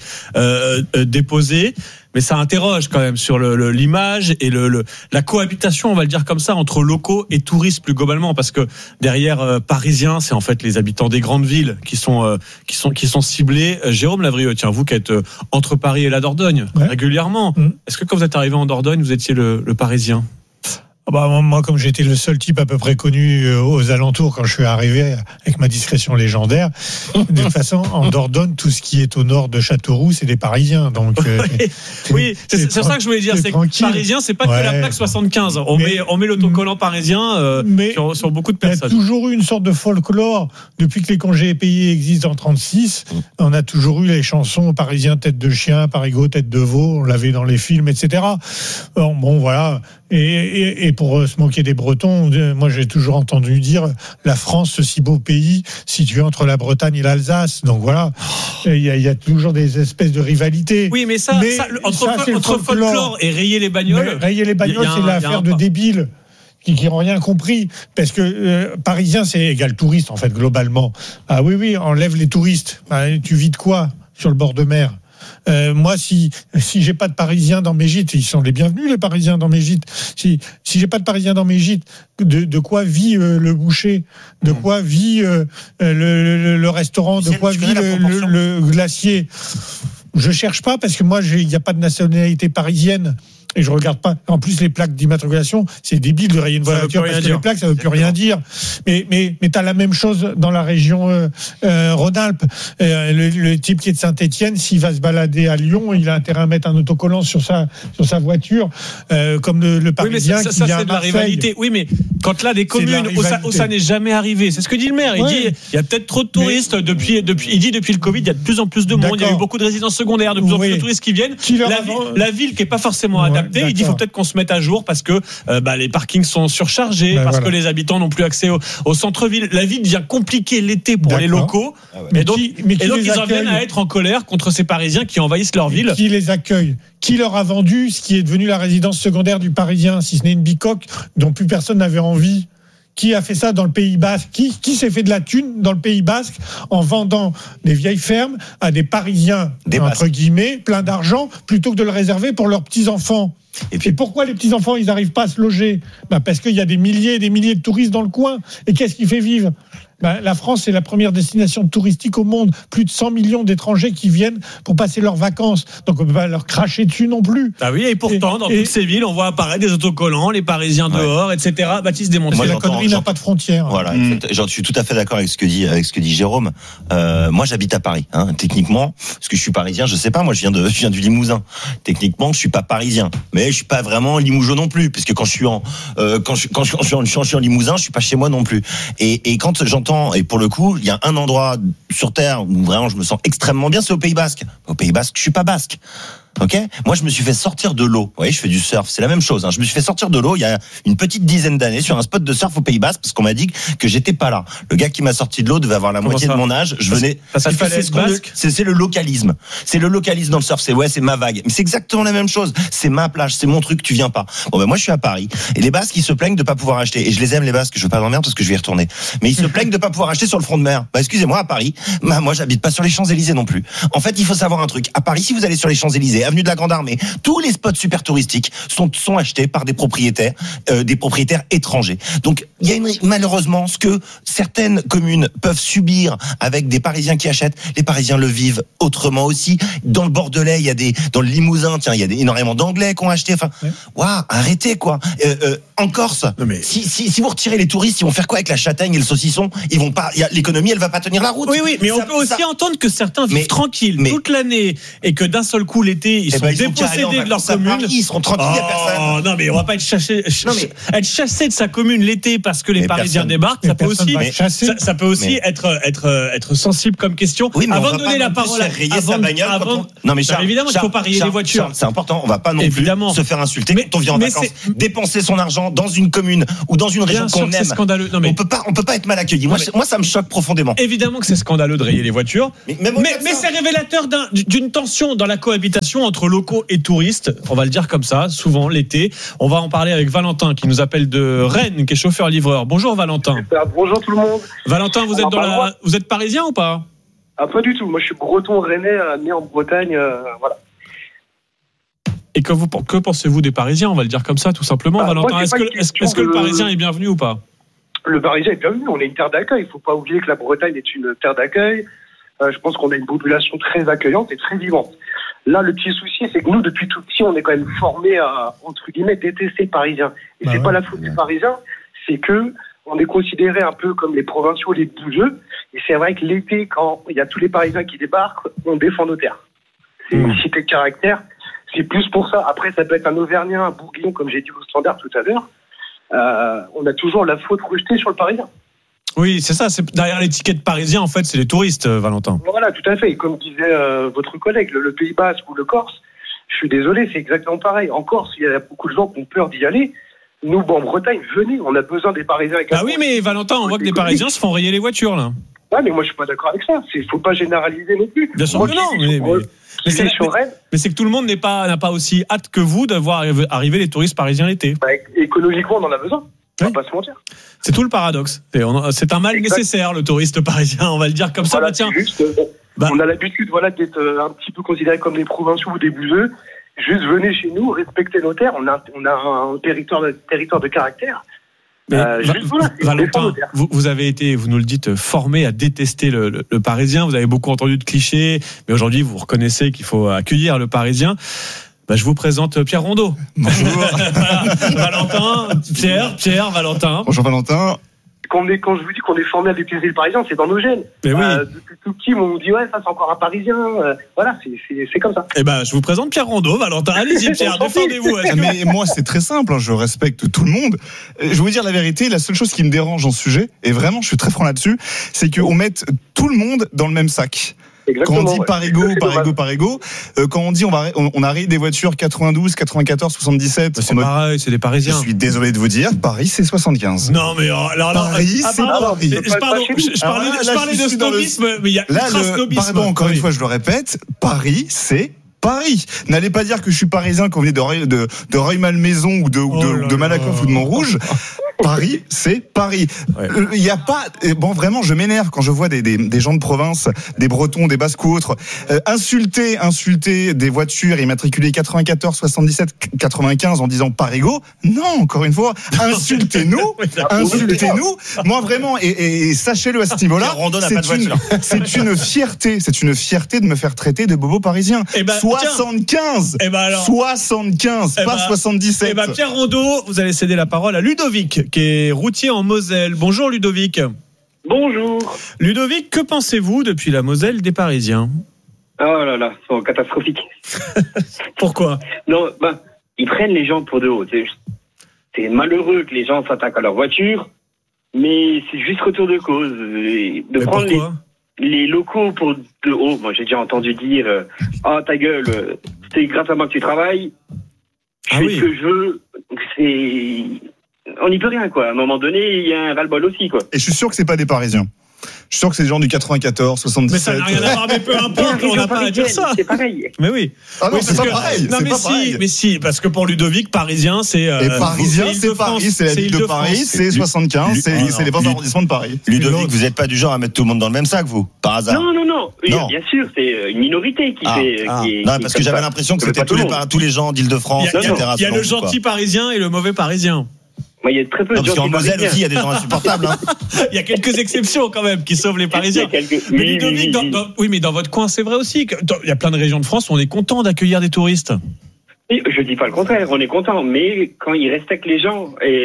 déposées, mais ça interroge quand même sur l'image et la cohabitation, on va le dire comme ça, entre locaux et touristes plus globalement, parce que derrière Parisiens, c'est en fait les habitants des grandes villes qui sont ciblés. Jérôme Lavrieux, tiens, vous qui êtes entre Paris et la Dordogne régulièrement, est-ce que quand vous êtes arrivé en Dordogne, vous étiez le Parisien ? Moi, comme j'étais le seul type à peu près connu aux alentours quand je suis arrivé avec ma discrétion légendaire, de toute façon, en Dordogne, tout ce qui est au nord de Châteauroux, c'est des Parisiens. Donc, oui, c'est ça que je voulais dire. C'est que Parisien, c'est pas que la plaque 75. On met l'autocollant parisien sur beaucoup de personnes. Il y a toujours eu une sorte de folklore. Depuis que les congés payés existent en 1936, on a toujours eu les chansons Parisien tête de chien, Parigot tête de veau, on l'avait dans les films, etc. Bon, voilà. Et pour se moquer des Bretons, moi j'ai toujours entendu dire la France, ce si beau pays situé entre la Bretagne et l'Alsace. Donc voilà, il y a toujours des espèces de rivalités. Oui, mais entre folklore et rayer les bagnoles, c'est l'affaire de débiles qui n'ont rien compris, parce que Parisien c'est égal touriste en fait globalement. Ah oui, enlève les touristes. Tu vis de quoi sur le bord de mer? Moi, si j'ai pas de Parisiens dans mes gîtes, ils sont les bienvenus les Parisiens dans mes gîtes. Si j'ai pas de Parisiens dans mes gîtes, de quoi vit le boucher, de quoi vit le restaurant, de quoi vit le glacier. Je cherche pas parce que moi, il n'y a pas de nationalité parisienne. Et je regarde pas. En plus, les plaques d'immatriculation, c'est débile de rayer une voiture parce que les plaques, ça veut plus rien dire. Mais t'as la même chose dans la région Rhône-Alpes. Le type qui est de Saint-Étienne, s'il va se balader à Lyon, il a intérêt à mettre un autocollant sur sa voiture, comme le Parisien oui, mais ça, c'est de la rivalité. Oui, mais quand là, des communes où ça n'est jamais arrivé, c'est ce que dit le maire. Il dit, il y a peut-être trop de touristes depuis le Covid, il y a de plus en plus de monde. Il y a eu beaucoup de résidences secondaires, de plus en plus de touristes qui viennent. La ville qui est pas forcément adaptée. Il dit qu'il faut peut-être qu'on se mette à jour parce que les parkings sont surchargés, parce que les habitants n'ont plus accès au centre-ville. La vie devient compliquée l'été pour les locaux. Et donc ils en viennent à être en colère contre ces Parisiens qui envahissent leur ville. Qui les accueille? Qui leur a vendu ce qui est devenu la résidence secondaire du Parisien, si ce n'est une bicoque dont plus personne n'avait envie? Qui a fait ça dans le Pays Basque? Qui s'est fait de la thune dans le Pays Basque en vendant des vieilles fermes à des Parisiens, entre guillemets, plein d'argent, plutôt que de le réserver pour leurs petits-enfants? Et pourquoi les petits-enfants, ils n'arrivent pas à se loger? Parce qu'il y a des milliers et des milliers de touristes dans le coin. Et qu'est-ce qui fait vivre? La France, c'est la première destination touristique au monde. Plus de 100 millions d'étrangers qui viennent pour passer leurs vacances. Donc on ne peut pas leur cracher dessus non plus. Ah oui, et pourtant, dans toutes ces villes, on voit apparaître des autocollants, les Parisiens dehors, etc. Baptiste Desmontiers. La connerie n'a pas de frontières. Voilà, je suis tout à fait d'accord avec ce que dit Jérôme. Moi, j'habite à Paris. Techniquement, parce que je suis parisien, je sais pas. Moi, je viens du Limousin. Techniquement, je suis pas parisien, mais je suis pas vraiment limougeau non plus, puisque quand je suis en Limousin, je suis pas chez moi non plus. Et quand j'entends, et pour le coup, il y a un endroit sur terre où vraiment je me sens extrêmement bien, c'est au Pays Basque. Au Pays Basque, je suis pas basque. Ok, moi je me suis fait sortir de l'eau. Vous voyez, je fais du surf, c'est la même chose. Je me suis fait sortir de l'eau il y a une petite dizaine d'années sur un spot de surf au Pays Basque parce qu'on m'a dit que j'étais pas là. Le gars qui m'a sorti de l'eau devait avoir la moitié de mon âge. Je venais parce que c'est le localisme. C'est le localisme dans le surf. C'est ma vague. Mais c'est exactement la même chose. C'est ma plage, c'est mon truc. Tu viens pas. Bon moi je suis à Paris et les Basques ils se plaignent de pas pouvoir acheter. Et je les aime les Basques. Je veux pas d'emmerde parce que je vais y retourner. Mais ils se plaignent de pas pouvoir acheter sur le front de mer. Excusez-moi à Paris. Moi j'habite pas sur les Champs-Élysées non plus. En fait il faut savoir un truc. À Paris si vous allez sur les Champs-Élysées Champs-Élysées, avenue de la Grande Armée, tous les spots super touristiques sont achetés par des propriétaires étrangers. Donc il y a malheureusement ce que certaines communes peuvent subir avec des Parisiens qui achètent. Les Parisiens le vivent autrement aussi. Dans le Bordelais, dans le Limousin, il y a énormément d'Anglais qui ont acheté. Enfin, waouh, arrêtez quoi. En Corse, si vous retirez les touristes, ils vont faire quoi avec la châtaigne et le saucisson? Ils vont pas. L'économie, elle va pas tenir la route. Oui, mais on peut aussi entendre que certains vivent tranquilles toute l'année et que d'un seul coup l'été ils sont dépossédés de leur commune. Ils seront tranquilles, il y a personne. Non, mais on va pas être chassé de sa commune l'été parce que les Parisiens débarquent. Ça peut aussi être sensible comme question. Oui, mais avant de donner la parole, non mais Charles, évidemment, il faut pas rayer les voitures. Charles, c'est important. On va pas non plus se faire insulter quand on vient en vacances. Dépenser son argent dans une commune ou dans une région qu'on aime. C'est scandaleux. Non, on peut pas être mal accueilli. Moi, ça me choque profondément. Évidemment que c'est scandaleux de rayer les voitures. Mais c'est révélateur d'une tension dans la cohabitation entre locaux et touristes. On va le dire comme ça, souvent l'été. On va en parler avec Valentin qui nous appelle de Rennes, qui est chauffeur-livreur. Bonjour Valentin. Bonjour tout le monde. Valentin, vous êtes parisien ou pas? Pas du tout. Moi, je suis breton rennais, né en Bretagne. Voilà. Et que pensez-vous des Parisiens? On va le dire comme ça, tout simplement. Valentin, est-ce que le Parisien est bienvenu ou pas? Le Parisien est bienvenu. On est une terre d'accueil. Il ne faut pas oublier que la Bretagne est une terre d'accueil. Je pense qu'on a une population très accueillante et très vivante. Là, le petit souci, c'est que nous, depuis tout petit, on est quand même formés à, entre guillemets, détester les Parisiens. Et c'est pas la faute des Parisiens, c'est que on est considérés un peu comme les provinciaux, les bougeux. Et c'est vrai que l'été, quand il y a tous les Parisiens qui débarquent, on défend nos terres. C'est une cité de caractère. C'est plus pour ça. Après, ça peut être un Auvergnat, un Bourguignon, comme j'ai dit au standard tout à l'heure. On a toujours la faute rejetée sur le Parisien. Oui, c'est ça. Derrière l'étiquette parisien, en fait, c'est les touristes, Valentin. Voilà, tout à fait. Et comme disait votre collègue, le Pays Basque ou le Corse, je suis désolé, c'est exactement pareil. En Corse, il y a beaucoup de gens qui ont peur d'y aller. Nous, en Bretagne, venez, on a besoin des Parisiens. Ah oui, mais Valentin, on voit que des Parisiens se font rayer les voitures, là. Ouais, mais moi, je suis pas d'accord avec ça. Faut pas généraliser non plus. Bien sûr que non, mais c'est que tout le monde n'a pas aussi hâte que vous de voir arriver les touristes parisiens l'été. Économiquement, on en a besoin. On va pas se mentir. C'est tout le paradoxe. C'est un mal nécessaire, le touriste parisien. On va le dire comme ça. Voilà, tiens. On a l'habitude, d'être un petit peu considérés comme des provinciaux ou des bouseux. Juste venez chez nous, respectez nos terres. On a un territoire de caractère. Valentin, vous avez été, vous nous le dites, formé à détester le Parisien. Vous avez beaucoup entendu de clichés, mais aujourd'hui vous reconnaissez qu'il faut accueillir le Parisien. Je vous présente Pierre Rondeau. Bonjour. Valentin, Pierre, Valentin. Bonjour Valentin. Quand je vous dis qu'on est formé à détester le Parisien, c'est dans nos gènes. Mais oui. Depuis tout petit, on nous dit ça c'est encore un Parisien. Voilà, c'est comme ça. Je vous présente Pierre Rondeau, Valentin. Allez-y Pierre, défendez-vous. Mais moi c'est très simple, je respecte tout le monde. Je vais vous dire la vérité, la seule chose qui me dérange dans ce sujet, et vraiment je suis très franc là-dessus, c'est qu'on mette tout le monde dans le même sac. Exactement, quand on dit Parigo, quand on dit on a rayé des voitures 92, 94, 77. C'est pareil, c'est des Parisiens. Je suis désolé de vous dire, Paris c'est 75. Non mais Paris c'est Paris. Je parlais de snobisme, mais il y a snobisme. Pardon, encore une fois je le répète, Paris c'est Paris. N'allez pas dire que je suis parisien quand vous venez de Rueil-Malmaison ou de Malakoff ou de Montrouge. Paris, c'est Paris. Il y a pas, vraiment, je m'énerve quand je vois des gens de province, des Bretons, des Basques ou autres, insulter des voitures immatriculées 94, 77, 95 en disant Parigo. Non, encore une fois, insultez-nous. Moi, vraiment, et sachez-le à ce niveau-là, c'est une fierté de me faire traiter de bobo parisien. 75! 75, pas 77. Pierre Rondeau, vous allez céder la parole à Ludovic, qui est routier en Moselle. Bonjour Ludovic. Bonjour. Ludovic, que pensez-vous depuis la Moselle des Parisiens? Oh là là, c'est catastrophique. Pourquoi? Non, ils prennent les gens pour de haut. C'est malheureux que les gens s'attaquent à leur voiture, mais c'est juste retour de cause. De prendre les locaux pour de haut. Moi, j'ai déjà entendu dire ta gueule, c'est grâce à moi que tu travailles. Je fais ce que je veux. On n'y peut rien, quoi. À un moment donné, il y a un ras-le-bol aussi, quoi. Et je suis sûr que c'est pas des Parisiens. Je suis sûr que c'est des gens du 94, 77. Mais ça n'a rien à voir, mais peu importe, on n'a pas à dire ça. C'est pareil. Mais oui. Ah non, c'est pas pareil. Non, mais si, parce que pour Ludovic, parisien, c'est. Et parisien, c'est Paris, c'est la ville de Paris, c'est 75, c'est les 20 arrondissements de Paris. Ludovic, vous n'êtes pas du genre à mettre tout le monde dans le même sac, vous, par hasard? Non. Bien sûr, c'est une minorité qui fait. Non, parce que j'avais l'impression que c'était tous les gens d'Île-de-France, etc. Il y a le gentil parisien et le mauvais parisien. Il y a très peu de gens. Parce qu'en Moselle aussi, il y a des gens insupportables. Il y a quelques exceptions quand même qui sauvent les Parisiens. Mais Ludovic, mais dans votre coin, c'est vrai aussi. Il y a plein de régions de France où on est content d'accueillir des touristes. Je dis pas le contraire, on est content, mais quand ils respectent les gens et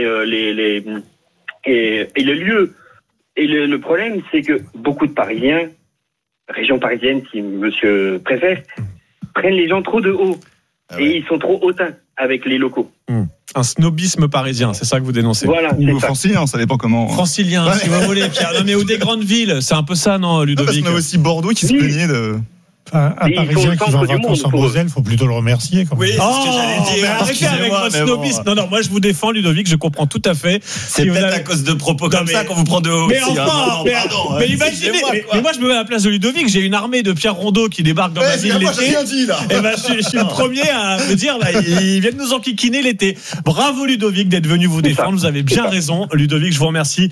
le lieu. Et le problème, c'est que beaucoup de Parisiens, région parisienne, si monsieur préfère, prennent les gens trop de haut. Et ils sont trop hautains avec les locaux. Un snobisme parisien, c'est ça que vous dénoncez. Voilà, ou francilien, ça dépend comment. Francilien, si vous voulez, Pierre. Non, mais ou des grandes villes, c'est un peu ça, non, Ludovic? Parce qu'on a aussi Bordeaux qui se plaignait de. Enfin, un Parisien qui va en vacances en Moselle, il faut plutôt le remercier. Oui, c'est ce que j'allais dire. Arrêtez avec votre snobisme. Non, moi je vous défends, Ludovic, je comprends tout à fait. C'est peut-être à cause de propos comme ça qu'on vous prend de haut. Mais enfin, mais imaginez, mais moi je me mets à la place de Ludovic, j'ai une armée de Pierre Rondeau qui débarque dans ma ville l'été. Et je suis le premier à me dire, ils viennent nous enquiquiner l'été. Bravo Ludovic d'être venu vous défendre, vous avez bien raison. Ludovic, je vous remercie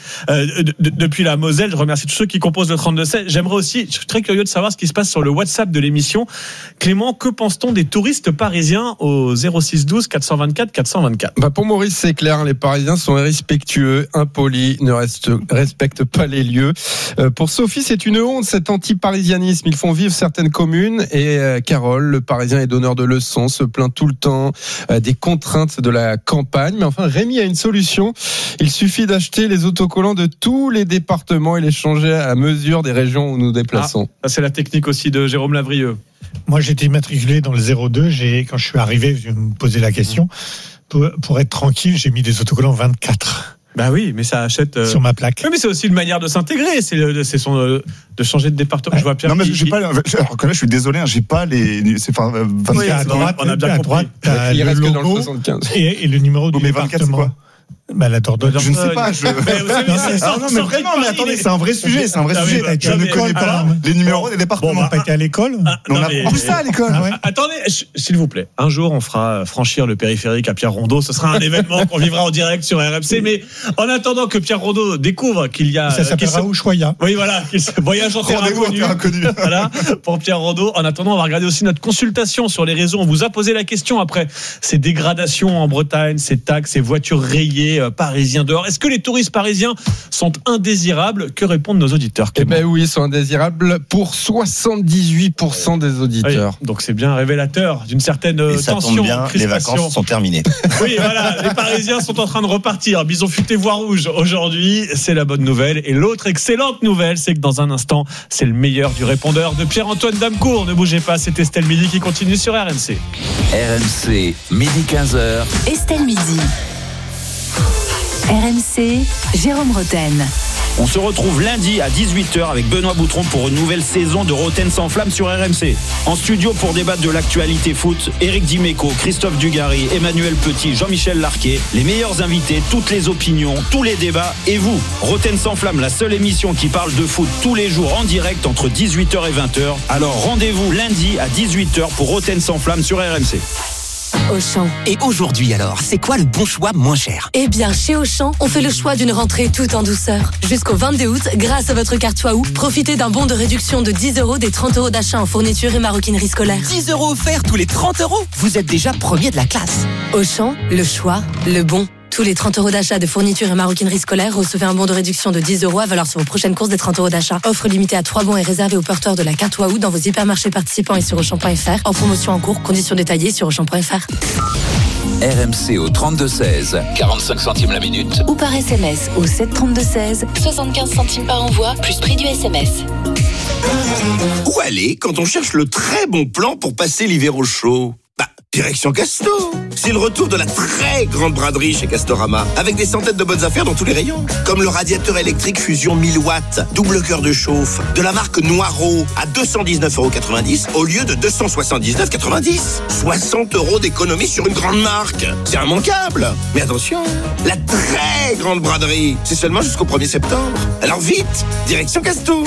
depuis la Moselle, je remercie tous ceux qui composent le 32-16. J'aimerais aussi, je suis très curieux de savoir ce qui se passe sur le WhatsApp de l'émission. Clément, que pense-t-on des touristes parisiens au 06 12 424 424? Pour Maurice, c'est clair, les Parisiens sont irrespectueux, impolis, ne respectent pas les lieux. Pour Sophie, c'est une honte, cet anti-parisianisme. Ils font vivre certaines communes. Et Carole, le Parisien est donneur de leçons, se plaint tout le temps des contraintes de la campagne. Mais enfin, Rémi a une solution. Il suffit d'acheter les autocollants de tous les départements et les changer à mesure des régions où nous déplaçons. Ça, c'est la technique aussi de Jérôme Lavrieux. Moi, j'étais immatriculé dans le 02. Quand je suis arrivé, je me posais la question. Pour être tranquille, j'ai mis des autocollants 24. Bah oui, mais ça achète sur ma plaque. Oui, mais c'est aussi une manière de s'intégrer. C'est de changer de département. Ouais. Je vois Pierre. Non, mais j'ai pas. Alors que là, je suis désolé, j'ai pas les. C'est 24. Oui, à droite, on a bien compris. Il reste que dans le 75. Et le numéro du département. La Dordogne. Je ne sais pas. Non, mais vraiment, mais attendez, c'est un vrai sujet. Je ne connais pas les numéros des départements. On n'a pas été à l'école. On a appris ça à l'école. Attendez, s'il vous plaît. Un jour, on fera franchir le périphérique à Pierre Rondeau. Ce sera un événement qu'on vivra en direct sur RMC. Mais en attendant que Pierre Rondeau découvre qu'il y a. Ça s'appellera Ushuaïa. Oui, voilà. Voyage en terre inconnue. Voilà. Pour Pierre Rondeau. En attendant, on va regarder aussi notre consultation sur les réseaux. On vous a posé la question après ces dégradations en Bretagne, ces taxes, ces voitures rayées parisiens dehors. Est-ce que les touristes parisiens sont indésirables? Que répondent nos auditeurs? Eh ben oui, ils sont indésirables pour 78% des auditeurs. Oui, donc c'est bien révélateur d'une certaine tension. Tombe bien, les vacances sont terminées. Oui, voilà, les Parisiens sont en train de repartir. Bison futé voix rouge aujourd'hui, c'est la bonne nouvelle. Et l'autre excellente nouvelle, c'est que dans un instant, c'est le meilleur du répondeur de Pierre-Antoine Damecourt. Ne bougez pas, c'est Estelle Midi qui continue sur RMC. RMC, midi 15h. Estelle Midi. RMC, Jérôme Roten. On se retrouve lundi à 18h avec Benoît Boutron pour une nouvelle saison de Roten sans flamme sur RMC. En studio pour débattre de l'actualité foot, Éric Dimeco, Christophe Dugarry, Emmanuel Petit, Jean-Michel Larquet. Les meilleurs invités, toutes les opinions, tous les débats et vous. Roten sans flamme, la seule émission qui parle de foot tous les jours en direct entre 18h et 20h. Alors rendez-vous lundi à 18h pour Roten sans flamme sur RMC. Auchan. Et aujourd'hui alors, c'est quoi le bon choix moins cher? Eh bien, chez Auchan, on fait le choix d'une rentrée tout en douceur. Jusqu'au 22 août, grâce à votre carte Waouh, profitez d'un bon de réduction de 10 € des 30 € d'achat en fourniture et maroquinerie scolaire. 10 € offerts tous les 30 €? Vous êtes déjà premier de la classe. Auchan, le choix, le bon. Tous les 30 € d'achat de fourniture et maroquinerie scolaire, recevez un bon de réduction de 10 € à valeur sur vos prochaines courses des 30 € d'achat. Offre limitée à 3 bons et réservée aux porteurs de la carte Waouh dans vos hypermarchés participants et sur Auchan.fr. En promotion en cours, conditions détaillées sur Auchan.fr. RMC au 32-16, 45 centimes la minute. Ou par SMS au 732-16, 75 centimes par envoi, plus prix du SMS. Où aller quand on cherche le très bon plan pour passer l'hiver au chaud? Direction Casto. C'est le retour de la très grande braderie chez Castorama, avec des centaines de bonnes affaires dans tous les rayons. Comme le radiateur électrique Fusion 1000 watts, double cœur de chauffe, de la marque Noireau, à 219,90 € au lieu de 279,90 €. 60 € d'économie sur une grande marque. C'est immanquable. Mais attention, la très grande braderie, c'est seulement jusqu'au 1er septembre. Alors vite, direction Casto.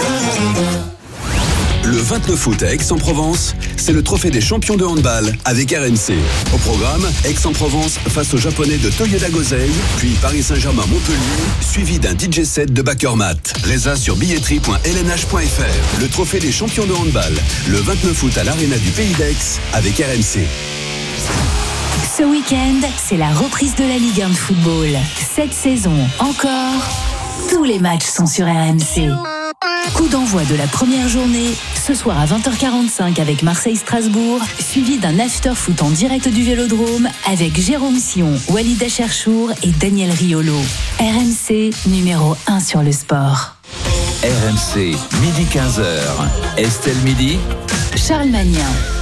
Le 29 août à Aix-en-Provence, c'est le trophée des champions de handball avec RMC. Au programme, Aix-en-Provence face aux Japonais de Toyoda Gosei, puis Paris Saint-Germain-Montpellier, suivi d'un DJ set de Backermat. Résa sur billetterie.lnh.fr. Le trophée des champions de handball, le 29 août à l'Arena du Pays d'Aix avec RMC. Ce week-end, c'est la reprise de la Ligue 1 de football. Cette saison encore, tous les matchs sont sur RMC. Coup d'envoi de la première journée, ce soir à 20h45 avec Marseille-Strasbourg, suivi d'un after-foot en direct du Vélodrome avec Jérôme Sion, Walid Acharchour et Daniel Riolo. RMC, numéro 1 sur le sport. RMC, midi 15h. Estelle Midi. Charles Magnin.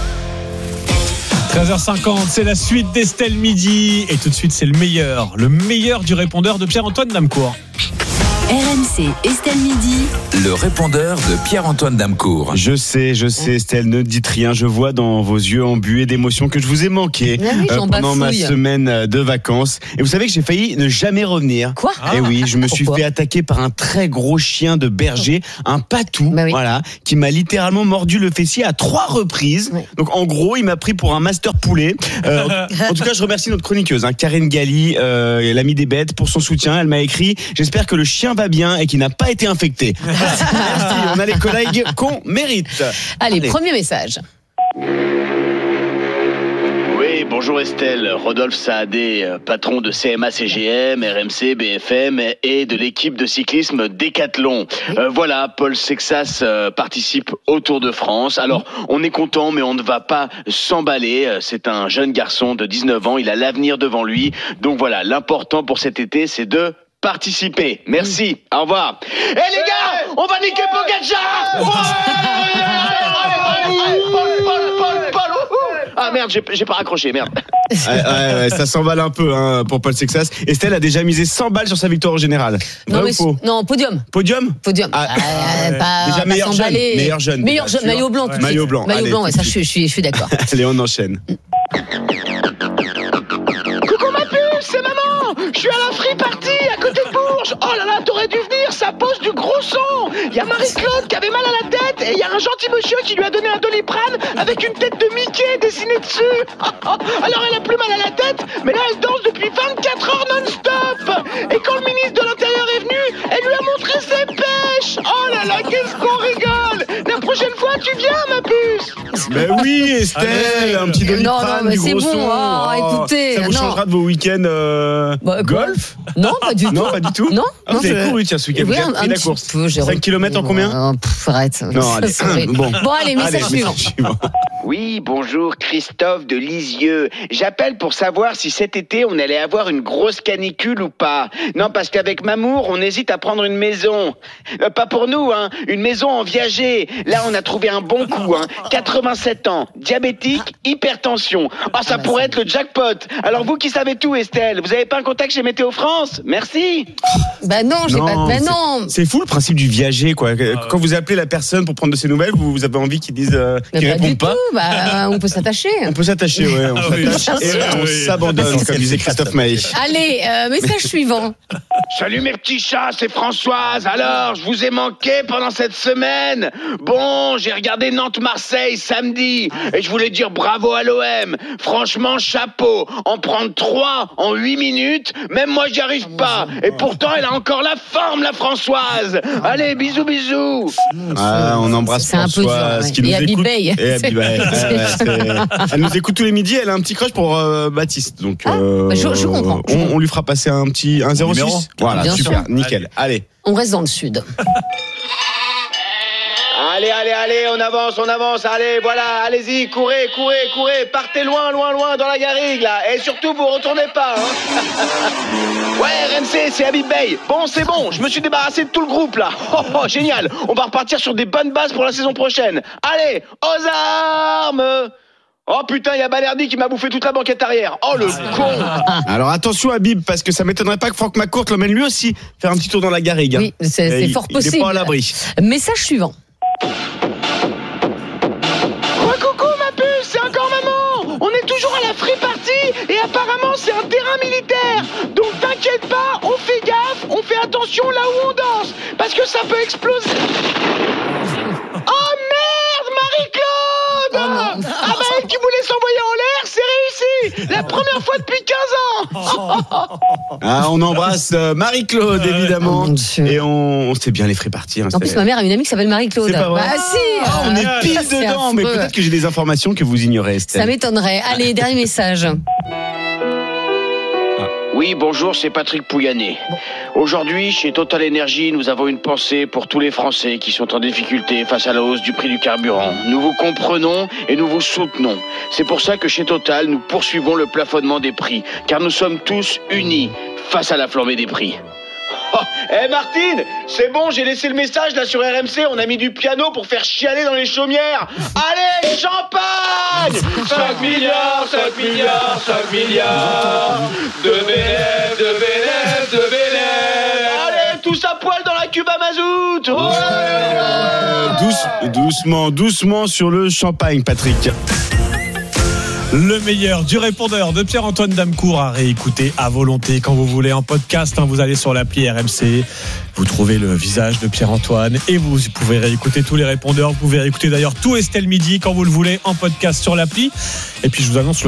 13h50, c'est la suite d'Estelle Midi. Et tout de suite, c'est le meilleur du répondeur de Pierre-Antoine Damcourt. RMC, Estelle Midi. Le répondeur de Pierre-Antoine Damcourt. Je sais, Estelle, ne dites rien. Je vois dans vos yeux embués d'émotions que je vous ai manqué pendant ma semaine de vacances. Et vous savez que j'ai failli ne jamais revenir. Quoi ? Et oui, je me suis fait attaquer par un très gros chien de berger, un patou, voilà, qui m'a littéralement mordu le fessier à 3 reprises. Oui. Donc en gros, il m'a pris pour un master poulet. En tout cas, je remercie notre chroniqueuse, Karine Galli, l'amie des bêtes, pour son soutien. Elle m'a écrit « J'espère que le chien va bien et qu'il n'a pas été infecté. » Merci, on a les collègues qu'on mérite. Allez, premier message. Oui, bonjour Estelle, Rodolphe Saadé, patron de CMA CGM, RMC, BFM et de l'équipe de cyclisme Décathlon. Voilà, Paul Sexas participe au Tour de France. Alors, on est content, mais on ne va pas s'emballer. C'est un jeune garçon de 19 ans, il a l'avenir devant lui. Donc voilà, l'important pour cet été, c'est de participer. Merci. Au revoir. Eh les gars, on va niquer Pogacar. Paul. Ah merde, j'ai pas raccroché, merde. Ouais, ça s'emballe un peu pour Paul Sexas. Estelle a déjà misé 100 balles sur sa victoire au général. Non, podium. Podium. Pas déjà meilleur jeune. Meilleur jeune, maillot blanc. Maillot blanc, ouais, ça je suis d'accord. Allez, on enchaîne. Coucou ma puce, c'est maman. Je suis à la free party à côté de Bourges. Oh là là, t'aurais dû venir, ça pose du gros son. Il y a Marie-Claude qui avait mal à la tête et il y a un gentil monsieur qui lui a donné un Doliprane avec une tête de Mickey dessinée dessus. Alors elle a plus mal à la tête, mais là elle danse depuis 24 heures non-stop. Et quand le ministre de l'Intérieur est venu, elle lui a montré ses pêches. Oh là là, qu'est-ce qu'on rigole. La prochaine fois, tu viens ma puce. Ben oui Estelle, un petit Doliprane, du gros son. Écoutez, ça vous changera de vos week-ends golf. Non, pas du tout. Non, pas du tout. Non, vous avez couru ce week-end. Vous avez pris la course. 5 km en combien? Arrête. Non, allez. Bon, allez, message suivant. Oui, bonjour, Christophe de Lisieux. J'appelle pour savoir si cet été on allait avoir une grosse canicule ou pas. Non, parce qu'avec Mamour, on hésite à prendre une maison. Pas pour nous, une maison en viager. Là, on a trouvé un bon coup, 87 ans, diabétique, hypertension. Oh, ça pourrait être le jackpot. Alors vous qui savez tout, Estelle, vous avez pas un contact chez Météo France? Merci. Non, j'ai pas. Non. C'est fou le principe du viager, quoi. Quand vous appelez la personne pour prendre de ses nouvelles, vous avez envie qu'ils disent, qu'ils répondent pas. On peut s'attacher. On peut s'attacher, ouais. On s'attache et on s'abandonne, comme disait Christophe Maé. Allez, message suivant. Salut mes petits chats, c'est Françoise. Alors, je vous ai manqué pendant cette semaine. Bon, j'ai regardé Nantes-Marseille samedi et je voulais dire bravo à l'OM. Franchement, chapeau. En prendre 3 en 8 minutes, même moi j'y arrive pas. Et pourtant, elle a encore la forme, la Françoise. Allez, bisous. On embrasse Françoise qui nous écoute. Elle nous écoute tous les midis, elle a un petit crush pour Baptiste. Donc je comprends. On lui fera passer un petit 06. Voilà, bien super, sûr. Nickel. Allez. On reste dans le sud. Allez, on avance, allez, voilà, allez-y, courez, partez loin dans la garrigue, là, et surtout, vous retournez pas, Ouais, RMC, c'est Habib Bey. Bon, c'est bon, je me suis débarrassé de tout le groupe, là. Oh, génial, on va repartir sur des bonnes bases pour la saison prochaine. Allez, aux armes! Oh putain, il y a Balerdi qui m'a bouffé toute la banquette arrière. Oh le con. Alors attention Habib, parce que ça m'étonnerait pas que Franck McCourt l'emmène lui aussi faire un petit tour dans la garrigue. Oui, c'est fort possible. Il n'est pas à l'abri. Message suivant. Quoi coucou ma puce, c'est encore maman. On est toujours à la free party et apparemment c'est un terrain militaire. Donc t'inquiète pas, on fait gaffe, on fait attention là où on danse. Parce que ça peut exploser. Oh merde, Marie-Claude. Ah bah elle qui voulait s'envoyer en l'air, c'est réussi. La première fois depuis 15 ans. Ah, on embrasse Marie-Claude évidemment. Et on sait bien les free parties. En plus ma mère a une amie qui s'appelle Marie-Claude. C'est pas vrai. Bah si. On est pile dedans, mais peut-être que j'ai des informations que vous ignorez, Estelle. Ça m'étonnerait. Allez, dernier message. Oui, bonjour, c'est Patrick Pouyanné. Aujourd'hui, chez Total Energy, nous avons une pensée pour tous les Français qui sont en difficulté face à la hausse du prix du carburant. Nous vous comprenons et nous vous soutenons. C'est pour ça que chez Total, nous poursuivons le plafonnement des prix, car nous sommes tous unis face à la flambée des prix. Martine, c'est bon, j'ai laissé le message là sur RMC, on a mis du piano pour faire chialer dans les chaumières. Allez, champagne. 5 milliards, 5 milliards, 5 milliards de BNF, de BNF, de BNF. Allez, tous à poil dans la cube à mazout. Doucement sur le champagne, Patrick. Le meilleur du répondeur de Pierre-Antoine Damecourt à réécouter à volonté quand vous voulez en podcast. Vous allez sur l'appli RMC, vous trouvez le visage de Pierre-Antoine et vous pouvez réécouter tous les répondeurs. Vous pouvez réécouter d'ailleurs tout Estelle Midi quand vous le voulez en podcast sur l'appli. Et puis je vous annonce